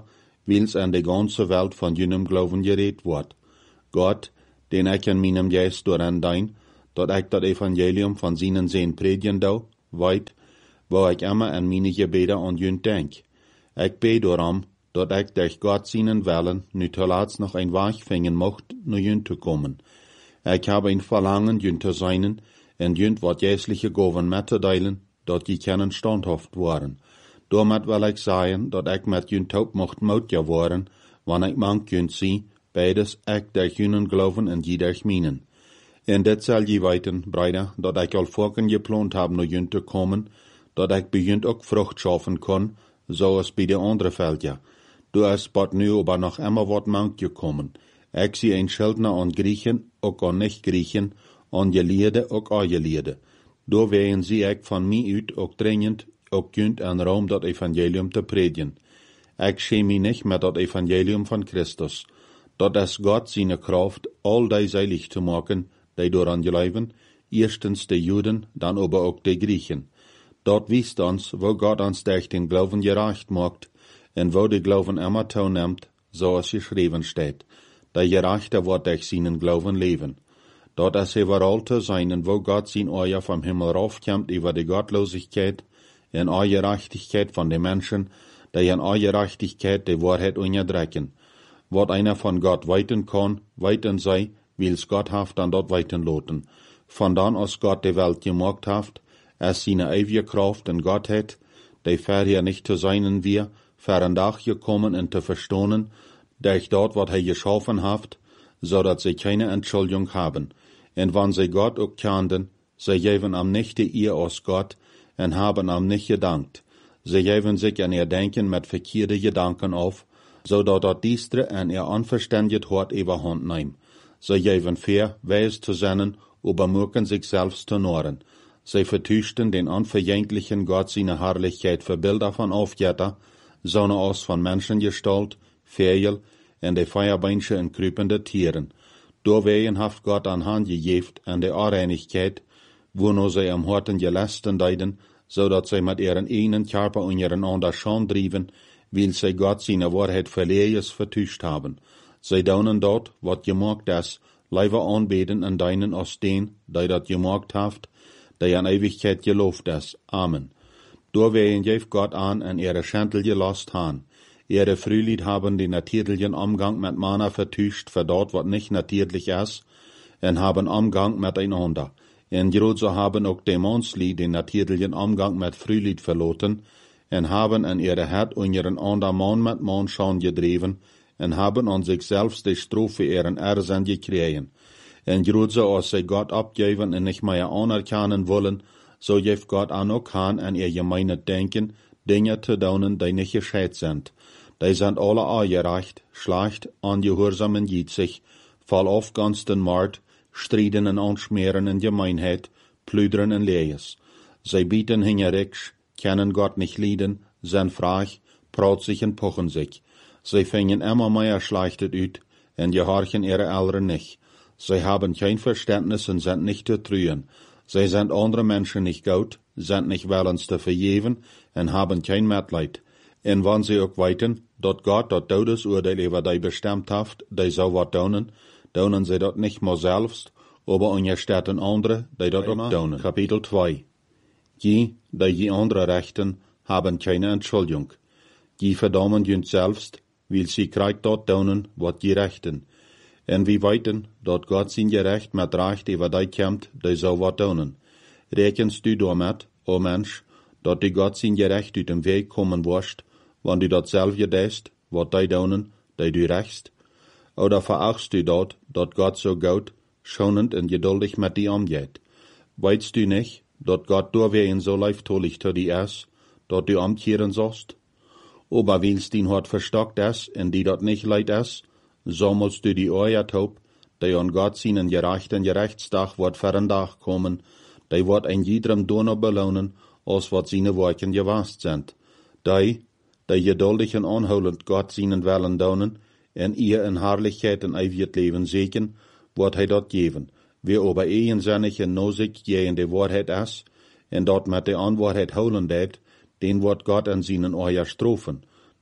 wils an de ganze Welt von jenem Glauben geredet wordt. Gott, den ik in meinem Geist dooraan dein, dat ik dat Evangelium von seinen Seen predigen dau, weet, wo ik immer an meine Gebete an jünt denk. Ik bete daarom, dat ik durch Gott seinen Willen nu zuletzt noch ein Weg finden mocht, naar jünt te komen. Ik heb ein Verlangen, jünt te zijn, en jünt wat jäsliche Gaven met te deilen, dat die kennen standhaft waren. Daarmet wil ik zeggen, dat ik met jünt hoop mocht moutja worden, wanneer ik mank jünt zie, beides ik durch jünen geloven en die durch minen. En dit zal je weten, Bruder, dat ik al vorken geplant heb naar jünt te komen, dat ik bij jünt ook vrucht schaffen kon, zoals bij de andere veldja. Du is bot nu aber nog immer wat mank gekommen. Ik zie een Schildner aan Griechen, ook aan nicht-Griechen, aan geleerde, ook aan geleerde. Door ween zie ik van mij uit ook dringend, ook kunt en Rom dat evangelium te predigen. Ik schäme mij niet met dat evangelium van Christus. Dat is God zijn kracht, al die seilig te maken, die dooraan geloven, eerstens de Juden, dan aber ook de Griechen. Dat wijst ons, wo God ons durch den Glauben gerecht macht, en wo de Glauben immer toeneemt, zoals geschreven staat. De gerechte wordt durch seinen Glauben leven. Dat is overal te zijn, en wo God zijn oor vom Himmel raufkommt über die Gottlosigkeit, en Ongerechtigkeit von den Menschen, die in Ongerechtigkeit die Wahrheit unterdrücken. Wat einer von Gott weiten kann, weiten sei, wils Gott haft dann dort weiten loten. Von dann aus Gott die Welt gemacht haft, es seine ewige Kraft in Gottheit, die vorher nicht zu seinen wir, verendach gekommen und zu verstohnen, durch dort, wat er geschaffen haft, so dat sie keine Entschuldigung haben. Und wann sie Gott auch kannten, sie geben am nicht die ihr aus Gott, und haben am nicht gedankt. Sie geben sich an ihr Denken mit verkehrte Gedanken auf, so dat dat diestre an ihr unverständigt Hort überhand nehm. Sie geben fair, weis zu sein, übermürken sich selbst zu noren. Sie vertüchten den unverjänglichen Gott seine Herrlichkeit für Bilder von Aufjetter, sondern aus von Menschengestalt, Vögel, und die Feuerbeinsche und krüpende Tieren. Doorwegen haft Gott an Hand gegeft an der Unreinigkeit, wo nur sie am Horten gelästen deiden, so dat sie mit ihren einen Körper und ihren ander schon drieben, weil sie Gott seine Wahrheit verlehres vertuscht haben. Sie daunen dort, wat gemacht ist, leider anbeten an deinen aus den, die dat gemacht haft, die an Ewigkeit gelobt ist. Amen. Doorwegen geeft Gott an an ihre Schentel gelost han. Ihre Frühlied haben den natürlichen Umgang mit Mana vertuscht für dort, wat nicht natürlich ist, und haben Umgang miteinander. En grozo haben auch Dämonsli den natürlichen Umgang mit Frühlied verloten, und haben an ihre Herd und ihren ander Mann mit Mann schon gedreven, und haben an sich selbst die Strophe ihren Ersen gekriegen. En grozo als sie Gott abgeben und nicht mehr anerkennen wollen, so geeft Gott an auch an an ihr gemeine Denken, Dinge zu tun, die nicht gescheit sind. Die sind alle angereicht, schlecht, ungehorsam und jitzig, fall auf ganz den Mord, Striden und Anschmieren in Gemeinheit, Plüdern und Lees. Sie bieten hingericks, kennen Gott nicht lieden, sind frech, praut sich und pochen sich. Sie fingen immer mehr schlechtet ut, und gehorchen ihre Eltern nicht. Sie haben kein Verständnis und sind nicht zu trühen. Sie sind andere Menschen nicht gut, sind nicht willens zu vergeben und haben kein Mitleid. Und wenn sie auch weiten, dat Gott dat Todesurteil über die bestimmt haft, die so wat tun, tun sie dat nicht mehr selbst, aber unterstützen andere, die dat auch tun. Kapitel zwei. Die, die die andere rechten, haben keine Entschuldigung. Die verdammen jünt selbst, weil sie kriegt dort tun, wat die rechten. En wie weiten, dat Gott sein Gerecht mit Recht über die kämmt, die so wat tun. Rekenst du damit, o Mensch, dat die Gott sein Gerecht uit dem Weg kommen wirst, wann du dat self gedest, wat die tun, die du rechtst? Oder verachtst du dort, dat Gott so gut, schonend und geduldig mit dir umgeht? Weißt du nicht, dat Gott durchwehen so leiftolig zu dir ist, dat du umkehren sollst? Aber weil's dein Hort verstockt ist, und die dat nicht leid ist, so musst du die Ohr taub, die an Gott seinen gerechten Gerechtstag wird verendach kommen, die wird ein jedem Donner belohnen, als wat seine Worten gewast sind. Die, die geduldig und anholend Gott seinen Willen donen, en ihr in Herrlichkeit und ewiges Leben segen, wird hij dort geben. Wer aber eigensinnig und nosig gegen die Wahrheit ist, en dort mit der Unwahrheit holen det, den wird Gott an seinen Ohr strafen.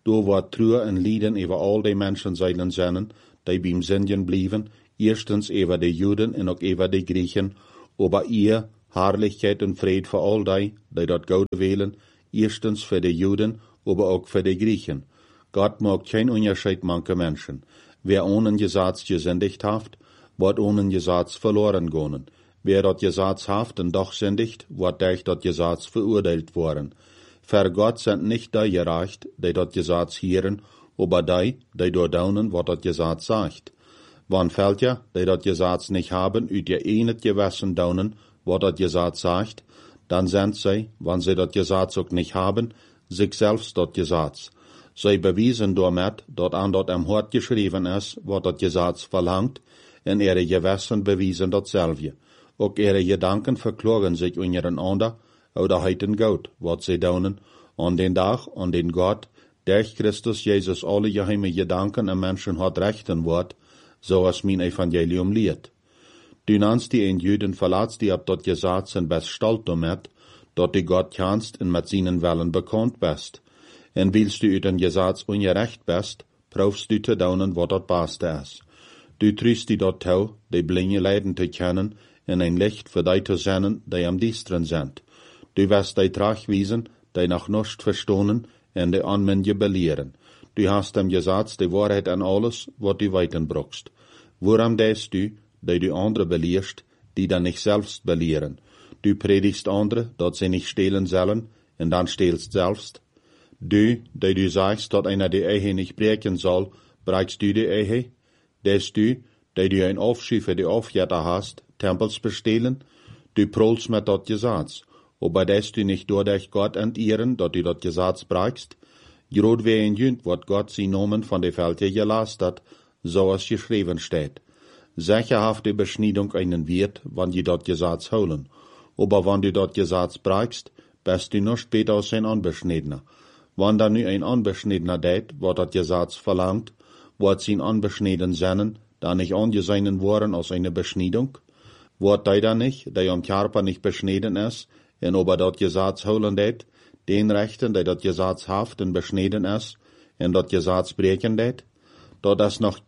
Du wordt true en lieden over al die mensen zullen zijn, die beim Sündigen blieben, erstens over de Juden en ook over de Griechen, aber ihr Herrlichkeit und Fried für all die, die dort Gott wählen, erstens für die Juden, aber auch für die Griechen. Gott macht kein Unterschied manche Menschen. Wer ohne Gesetz gesündigt haft, wird ohne Gesetz verloren gehen. Wer dort Gesetz haft und doch sündigt, wird durch dort Gesetz verurteilt worden. Für Gott sind nicht die gerecht, die dort Gesetz hören, aber die, die dort daunen, was dort Gesetz sagt. Wann fällt ja, die dort Gesetz nicht haben, üt ihr eh nicht gewissen daunen, was dort Gesetz sagt, dann sind sie, wenn sie dort Gesetz auch nicht haben, sich selbst dort Gesetz. Sie bewiesen damit, dort an dort am Hort geschrieben ist, was dort Gesetz verlangt, und ihre Gewissen bewiesen dort selber. Auch ihre Gedanken verklagen sich untereinander, oder heiten Gott, was sie daunen, an den Tag, an den Gott, durch Christus Jesus alle geheime Gedanken am Menschen hat rechten wird, so als mein Evangelium lehrt. Du nannst die in Juden verlatzt die ab dort Gesetz und bist stolz damit, dort du Gott kannst und mit seinen Wellen bekannt bist. Und willst du den Gesetz ungerecht bist, prüfst du zu daunen, was dort passt ist. Du trüst die dort tau, die Blinge leiden zu kennen, und ein Licht für die zu sehen, die am Diestren sind. Du wirst die Trachwiesen, die nach nicht verstohnen, und die Anwendje belehren. Du hast dem Gesetz die Wahrheit an alles, was du weiten brauchst. Woran denkst du, die du andere belehrst, die dann nicht selbst belehren? Du predigst andere, dass sie nicht stehlen sollen, und dann stehlst selbst. Du, die du sagst, dass einer die Ehe nicht brechen soll, brechst du die Ehe? Des du, die du ein Aufschied für die Aufjäter hast, Tempels bestehlen? Du prolst mit dort Gesetz. Aber des du nicht durch Gott entehren, dass du dort Gesetz brechst? Grod wie ein Jünd, wat Gott sie Nomen von der Felde gelast hat, so als geschrieben steht. Sicherhafte Beschneidung einen wird, wann die dort Gesetz holen. Aber wann du dort Gesetz brechst, bist du noch später als ein Unbeschneidener. Wann da nu ein Unbeschneidener deit, wat dort Gesetz verlangt, wird sie unbeschneiden sein, da nicht angesehen worden als eine Beschneidung? Wird die da nicht, der am Körper nicht beschneiden ist, und aber dort Gesetz holen deit, den Rechten, der dort Gesetz haft und beschneiden ist, und dort Gesetz brechen deit? Dort ist noch,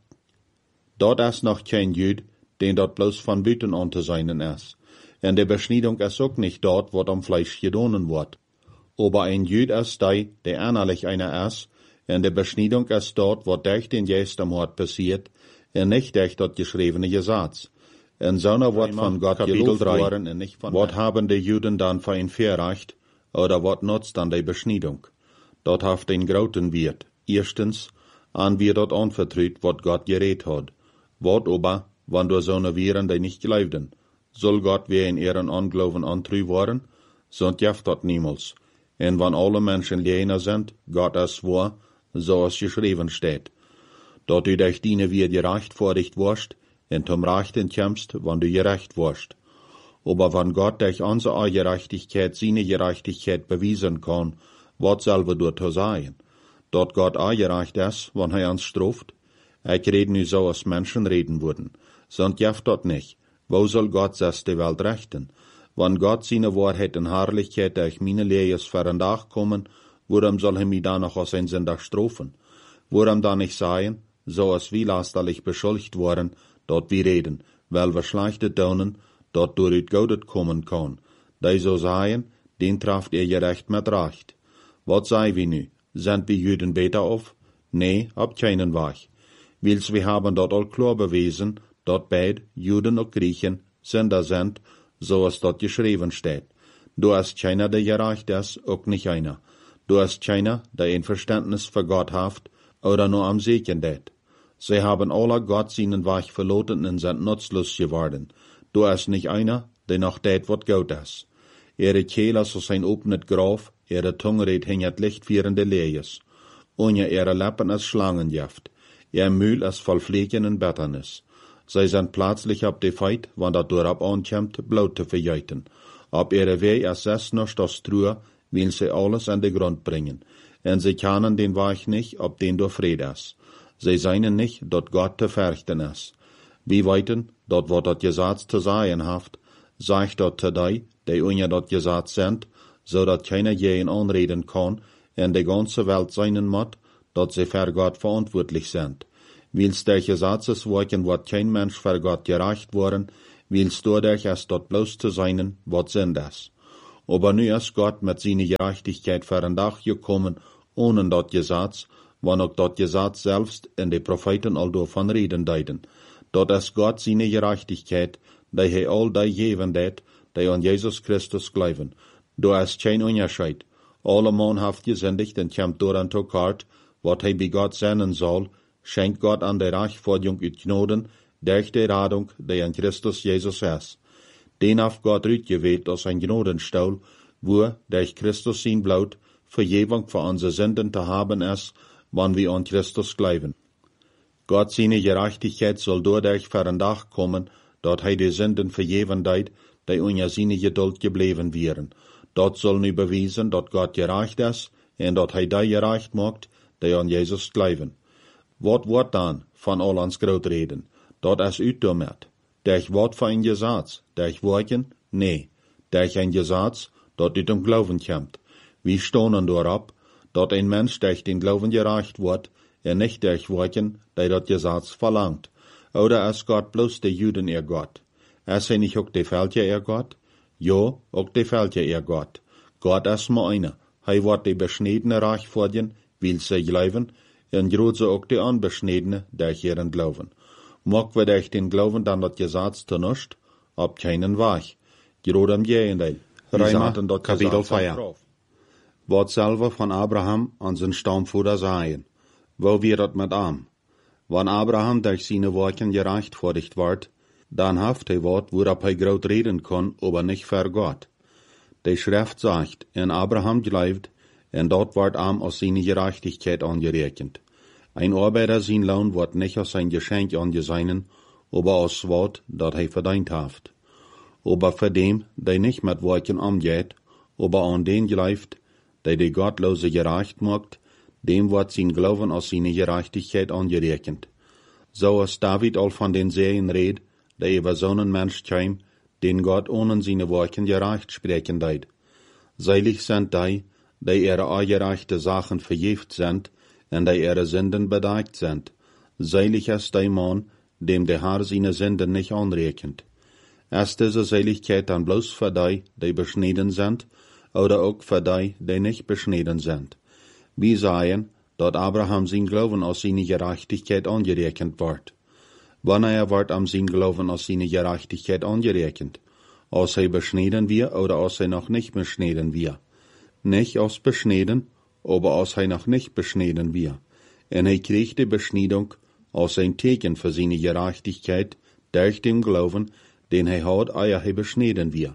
dort ist noch kein Jüd, den dort bloß von Büten an zu sein ist. Und die Beschneidung ist auch nicht dort, wo am Fleisch gedonen wird. Aber ein Jüd ist der, der innerlich einer ist, und die Beschneidung ist dort, wo durch den Geist am Hort passiert, und nicht durch dort geschriebene Gesetz. Und so wird von Gott gelobt worden, und nicht von was haben die Juden dann für ein Verrecht, oder was nutzt dann die Beschneidung? Dort haft ein großen Wert. Erstens, an wir dort anvertraut, was Gott geredet hat. Wat aber, wann du so ne Viren, die nicht glaubten? Soll Gott wie in ihren Anglauben antreu worden? Sonst jaft dort niemals. Und wann alle Menschen jener sind, Gott ist wahr, so als geschrieben steht. Dort du durch deine wir gerecht vorricht wirst, und zum Rechten kämpfst, wann du gerecht wirst. Aber wenn Gott durch unsere Gerechtigkeit seine Gerechtigkeit bewiesen kann, was selber dort zu sein? Dort Gott auch gerecht ist, wenn er uns straft? Ich rede nu so, als Menschen reden würden. Sonst jaft dort nicht. Wo soll Gott das die Welt rechten? Wenn Gott seine Wahrheit und Herrlichkeit durch meine Lehres für ein Tag kommen, warum soll er mich da noch aus ein Sündach strafen? Warum da nicht sagen, so als wie lasterlich beschuldigt worden, dort wir reden, weil wir schlechte tun, dort durch Gott kommen kann. Die so sagen, den trafft ihr gerecht mit Recht. Was sei wir nu? Sind wir Juden besser auf? Nee, ab keinen Weg. Wils wir haben dort all klar bewiesen, dort beid, Juden und Griechen, Sünder sind, so als dort geschrieben steht. Du hast keiner, der gerecht ist, auch nicht einer. Du hast keiner, der ein Verständnis für Gott haft, oder nur am Segen det. Sie haben alle Gott seinen Weg verloren und sind nutzlos geworden. Du hast nicht einer, der noch det, was Gott ist. Ihre Kehle ist aus ein offenes Grab, ihre Zunge redet hingert lichtführende Lees. Ohne ihre Lippen ist Schlangengift. Ihr Mühl ist voll Fliegen und Betternis. Sie sind plötzlich ab die Feit, wann dat durab ankommt, Blut zu verjeiten. Ab ihre Weg ist es noch das Truhe, will sie alles an den Grund bringen. Und sie kennen den Weg nicht, ob den durch Fried ist. Sie seien nicht, dort Gott zu fürchten ist. Wie weiten, dort wo dort Gesetz zu sein haft, sagt dort zu die, die unter dort Gesetz sind, so dat keiner jeden anreden kann, und die ganze Welt seinen Mott, dat sie für Gott verantwortlich sind. Wils der Gesetzeswerken wird kein Mensch für Gott gerecht worden, wils dadurch es dort bloß zu seinen, wat sind es. Aber nu ist Gott mit seiner Gerechtigkeit für ein Dach gekommen, ohne dort Gesetz, wann auch dort Gesetz selbst in die Propheten all davon reden deuten. Dort ist Gott seine Gerechtigkeit, die he all die geben det, die an Jesus Christus glauben. Da ist kein Unterschied. Alle Mann haft gesündigt und kommt durch an Tokart, wat he bei Gott senden soll, schenkt Gott an der Rechtfertigung ut Gnoden, durch die Radung, die in Christus Jesus ist. Den haft Gott uitgewählt aus ein Gnodenstuhl, wo, durch Christus sein Blut, Vergebung für unsere Sünden zu haben ist, wann wir an Christus glauben. Gott seine Gerechtigkeit soll dadurch für ein Tag kommen, dort he die Sünden vergeben deit, die unter seine Geduld geblieben wären. Dort soll nu bewiesen, dort Gott gerecht ist, und dort he die gerecht macht, die an Jesus glauben. Wat wordt dan van al ons grootreden? Dat is uitdomet. Durch wat voor een Gesetz? Durch Worken? Nee. Durch ein Gesetz, dat uit dem Glauben kommt. Wir stonen dorab, dat ein Mensch durch den Glauben gerecht wird, er nicht durch Worken, die dat Gesetz verlangt. Oder ist Gott bloß der Juden ihr Gott? Ist er nicht auch der Völker ihr Gott? Jo, auch der Völker ihr Gott. Gott ist nur einer. Hij wird die Beschniedene reich vordienen, will sie glauben, en groot ze ook de Unbeschniedene durch ihren Glauben. Mag wir durch den Glauben dann dat Gesetz zunust? Ab keinen Weg. Groot am Gegenteil. Römer, Kapitel vier. Wat selber von Abraham an zijn Stammvater sagen. Wo wir dat mit am? Wann Abraham durch seine Worken gerechtfertigt ward, dann haft hij wat, worab hij groot reden kon, aber nicht für Gott. Die Schrift sagt, in Abraham glaubt, en dort ward am aus seine Gerechtigkeit angerechnet. Ein Arbeiter sein Lohn wird nicht aus sein Geschenk angesehen, aber aus Wort, dat hij verdient haft. Aber für dem, der nicht mit Worken umgeht, aber an den glaubt, der die Gottlose gerecht macht, dem wird sein Glauben aus seine Gerechtigkeit angerechnet. So ist David all von den Serien red, der über so einen Mensch käm, den Gott ohne seine Worken gerecht sprechen deit. Seilig sind die, die ihre ungerechte Sachen vergift sind, und die ihre Sünden bedeckt sind. Seilig ist der Mann, dem der Herr seine Sünden nicht anrechnet. Ist diese Seligkeit dann bloß für die, die beschnitten sind, oder auch für die, die nicht beschnitten sind? Wir sagen, dass Abraham sein Glauben aus seiner Gerechtigkeit angerechnet wird. Wann er wird am sein Glauben aus seiner Gerechtigkeit angerechnet? Aus er beschnitten wir oder aus er noch nicht beschnitten wir? Nicht aus beschnitten, aber aus er noch nicht beschnitten wir. Und er kriegt die Beschneidung aus ein Teken für seine Gerechtigkeit durch den Glauben, den er hat, ehe er beschnitten wir.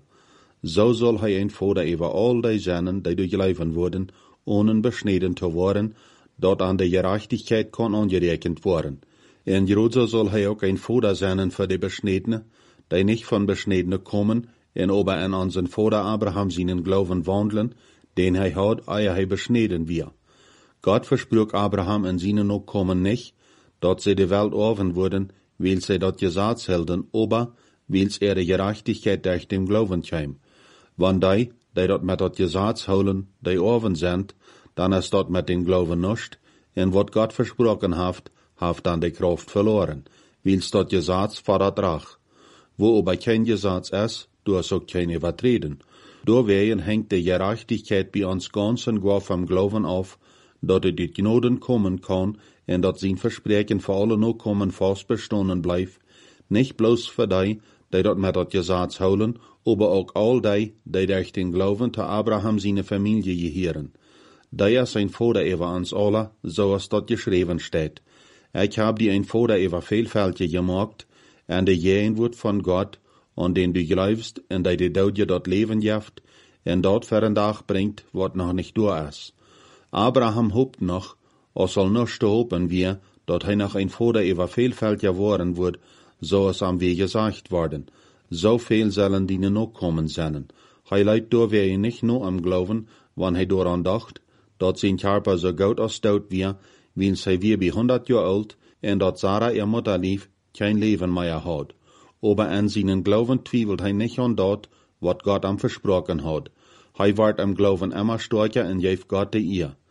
So soll er ein Vater über all die Sünden, die durchlaufen wurden, ohne beschnitten zu werden, dort an der Gerechtigkeit kann angerechnet werden. In Jerusalem soll er auch ein Vater sein für die Beschnittene, die nicht von Beschnittene kommen, und aber an unseren Vater Abraham seinen Glauben wandeln, den er hat, ehe er beschnitten wir. Gott versprach Abraham in seinen Nachkommen nicht, dass sie die Welt offen wurden, weil sie dort Gesetz hielten, aber weil sie ihre Gerechtigkeit durch den Glauben käm. Wenn die, die dort mit dort Gesetz holen, die offen sind, dann ist dort mit dem Glauben nicht, und was Gott versprochen hat, hat dann die Kraft verloren, weil es dort Gesetz verdrach. Wo aber kein Gesetz ist, du hast auch keine Übertreten. Deswegen hängt die Gerechtigkeit bei uns ganz und gar vom Glauben auf, dass die Gnoden kommen kann und dass sein Versprechen für alle Nachkommen fast bestanden bleibt, nicht bloß für die, die dort mit dort Gesetz holen, aber auch all die, die durch den Glauben zu Abraham seine Familie gehören. Der ist ein Vater über uns alle, so es dort geschrieben steht. Ich hab die ein Vater über Vielfältige gemacht, und der jeden wird von Gott, und den du glaubst, und der die Daude dort leben jaft, und dort für einen Tag bringt, wat noch nicht da ist. Abraham hofft noch, er soll nicht hoffen wir, dort er noch ein Vater über Vielfältige geworden wird, so es am Weg gesagt worden. So viel sollen die noch kommen sein. Hij leidt door wir nicht nur am Glauben, wann er daran dacht, dass sein Körper so gut als tot wir, wie sie wir bei hundert Jahre alt, und dass Sarah ihr Mutter lief, kein Leben mehr hat. Aber an seinen Glauben zweifelt er nicht an dort, was Gott am versprochen hat. Er wird am Glauben immer stärker und gibt Gott die ihr.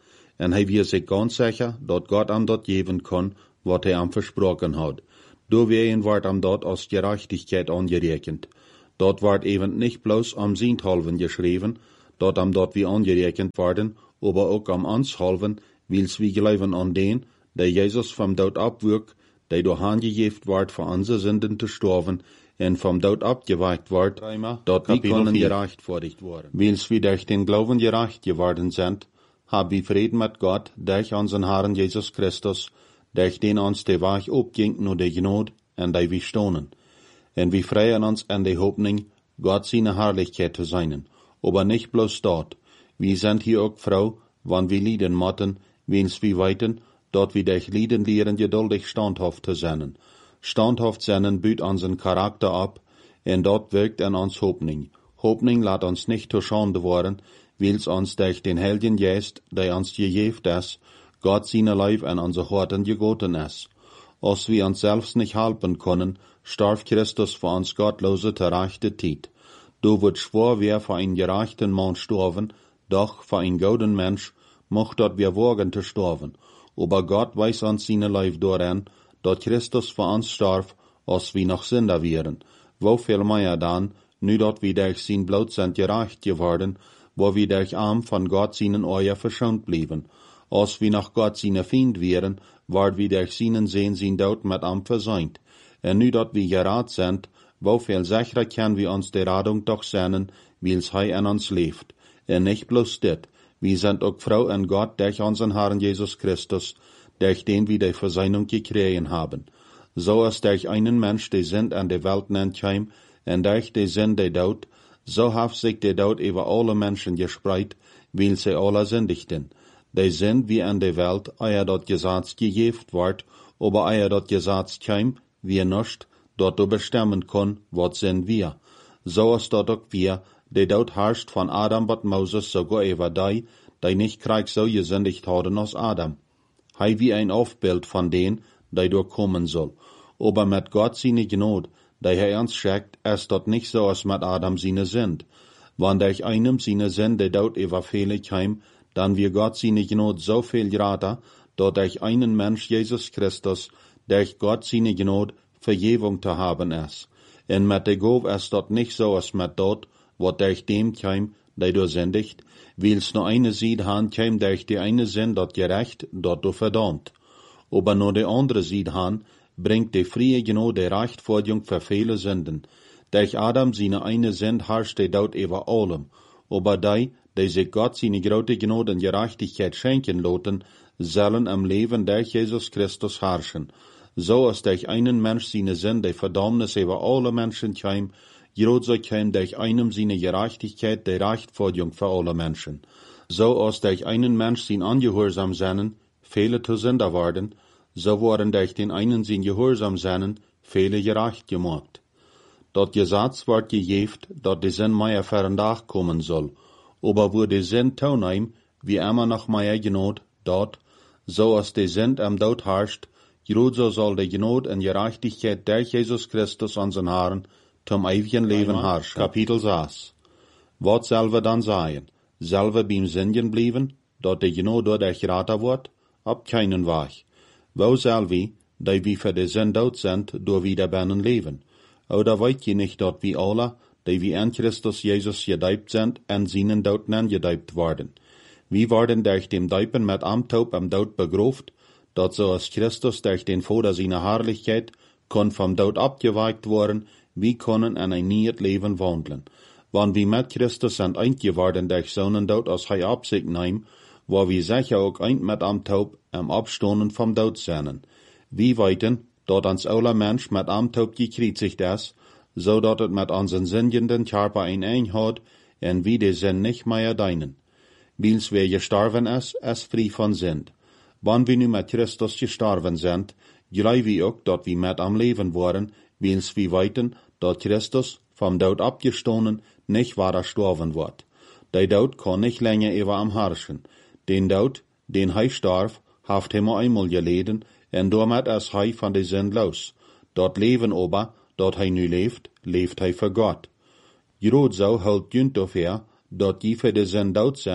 en hij wie zich ganz sicher, dat Gott am dat geven kon, wat hij am versprochen had. Doorwegen wordt am dat als gerechtigkeit angerekend. Dat wordt even niet bloos am zienthalven geschreven, dat am dat wie angerekend worden, aber ook am anshalven, wils wie geloven an den, der Jesus vom Dood abwürk, der door aangegeven wordt voor onze zinden te sterven, en vom Dood abgeweicht wordt, dat wie kunnen gerechtvaardigd worden. Wils wie durch den Glauben gerecht geworden sind, hab wie Frieden mit Gott, durch unseren Herrn Jesus Christus, durch den uns der Weg opging nur der Gnade, en die wir stonen. En wir freuen uns an der Hoffnung, Gott seine Herrlichkeit zu sein. Aber nicht bloß dort. Wir sind hier auch froh, wann wir lieden motten, wens wir weiten, dort wir durch Lieden lehren, geduldig standhaft zu sein. Standhaft sein büht unseren Charakter ab, en dort wirkt an uns Hoffnung. Hoffnung lässt uns nicht zur Schande worden, wils uns durch den Heiligen Geist, der uns gegeben ist, Gott seine Leib an unsere Horten gegoten ist. Als wir uns selbst nicht helfen können, starb Christus für uns gottlose gerechte Zeit. Du wird schwor, wer für einen gerechten Mann sterben, doch für einen guten Mensch mocht dort wir wagen zu sterben. Aber Gott weiß uns seine Leib daran, dat Christus für uns starb, als wir noch Sünder wären. Wo viel mehr dann, nu dat wir durch sein Blut sind gerecht geworden, wo wir durch Arm von Gott seinen Euer verschont blieben. Als wir nach Gott seine Feind wären, ward wir durch seinen Sehen sein Tod mit am versäumt. En nu dat wir gerat sind, wo viel sicherer können wir uns der Radung doch sehnen, wils Hei an uns lebt. En nicht bloß dit, wir sind auch froh an Gott durch unseren Herrn Jesus Christus, durch den wir die Versöhnung gekriegt haben. So als durch einen Mensch die Sünd an der Welt nennt heim, en durch die Sünd der Tod, so hat sich der Tod über alle Menschen gespreit, weil sie alle sündigten. Die sind wie an der Welt, eier dort Gesetz gegeben wird, aber eier dort Gesetz keim, wir nicht, dort du bestimmen kann, was sind wir. So ist dort auch wir, der dort herrscht von Adam bat Moses sogar über die, die nicht Krieg so gesündigt haben als Adam. Hei wie ein Aufbild von denen, die dort kommen soll. Aber mit Gott seine Gnade, die er uns schickt, ist dort nicht so als mit Adam seine Sünd. Wann durch einem seine Sünde dort über viele keim, dann wir Gott seine Gnade so viel grater, dort durch einen Mensch Jesus Christus, durch Gott seine Gnade Vergebung zu haben ist. Und mit der Gabe ist dort nicht so als mit dort, was durch dem keim, der du sündigt, wils nur eine Seed han keim durch die eine Sinn dort gerecht, dort du verdammt. Aber nur die andere Seed han, bringt die frie Gnade der Rechtfertigung für viele Sünden. Durch Adam seine eine Sünd herrscht der dort über allem. Aber die, die sich Gott seine große Gnade und Gerechtigkeit schenken lassen, sollen am Leben durch Jesus Christus herrschen. So als durch einen Mensch seine Sünde Verdammnis über alle Menschen keim, groß so keim durch einem seine Gerechtigkeit der Rechtfertigung für alle Menschen. So als durch einen Mensch sein Ungehorsam seinen, viele zu Sünder werden, so wurden durch den einen sein Gehorsam seinen, viele gerecht gemacht. Dat Gesetz wird gegeben, dat die Sinn mehr verandach kommen soll, aber wo die Sinn tauneim, wie immer noch mehr Gnade, dort, so als die Sinn am Tod herrscht, so soll die Gnade und Gerechtigkeit durch Jesus Christus unseren Herrn zum ewigen Leben herrschen. Kapitel sechs. Was soll wir dann sagen? Soll wir beim Sünden bleiben, dort die Gnade dadurch grater wird? Ab keinen Weg. Wo soll wir, die wir für die Sünde tot sind, durch Wiederbennen leben? Oder weißt ihr nicht, dass wir alle, die wir in Christus Jesus gedeibt sind, an seinen Tod gedeibt worden? Wir werden durch dem Deipen mit am Tod am Tod begraft, dat so als Christus durch den Vater seiner Herrlichkeit kon vom Tod abgeweicht worden, wir können in ein neues Leben wandeln. Wann wir mit Christus sind eingeworden durch seinen Tod als Hei Absicht nehmen, wo wir sicher auch ein mit am Tod am Abstoßen vom Tod sind. Wir weiten, dat uns aller Mensch mit am Tod gekreuzigt ist, so dat es mit unseren sündigen Körper ein Einheit und wie die Sinn nicht mehr deinen. Wils wer gestorben ist, ist frei von Sünd. Wann wir nu mit Christus gestorben sind, glauben wir auch, dat wir mit am Leben waren, wils wir weiten, dat Christus vom Tod abgestoßen nicht weiter sterben wird. Der Tod kann nicht länger über am herrschen. Den Tod, den er starb, haft immer einmal geleden, und damit ist er von der Sünde los. Dort Leben aber, dort er nu lebt, lebt er für Gott. Gerade so hält Jünt dafür, dat die für die Sünde tot sind,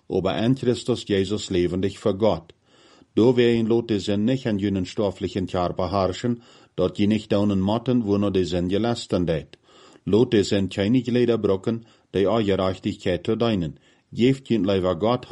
aber an Christus Jesus lebendig für Gott. Do wer ihn lot de Sinn nicht an jenen stofflichen Tjar beherrschen, dort je nicht daunen motten, wo nur de Sinn gelasten det. Lot de Sinn keine Glieder brocken, die eure Gerechtigkeit zu deinen. Geeft jen leider Gott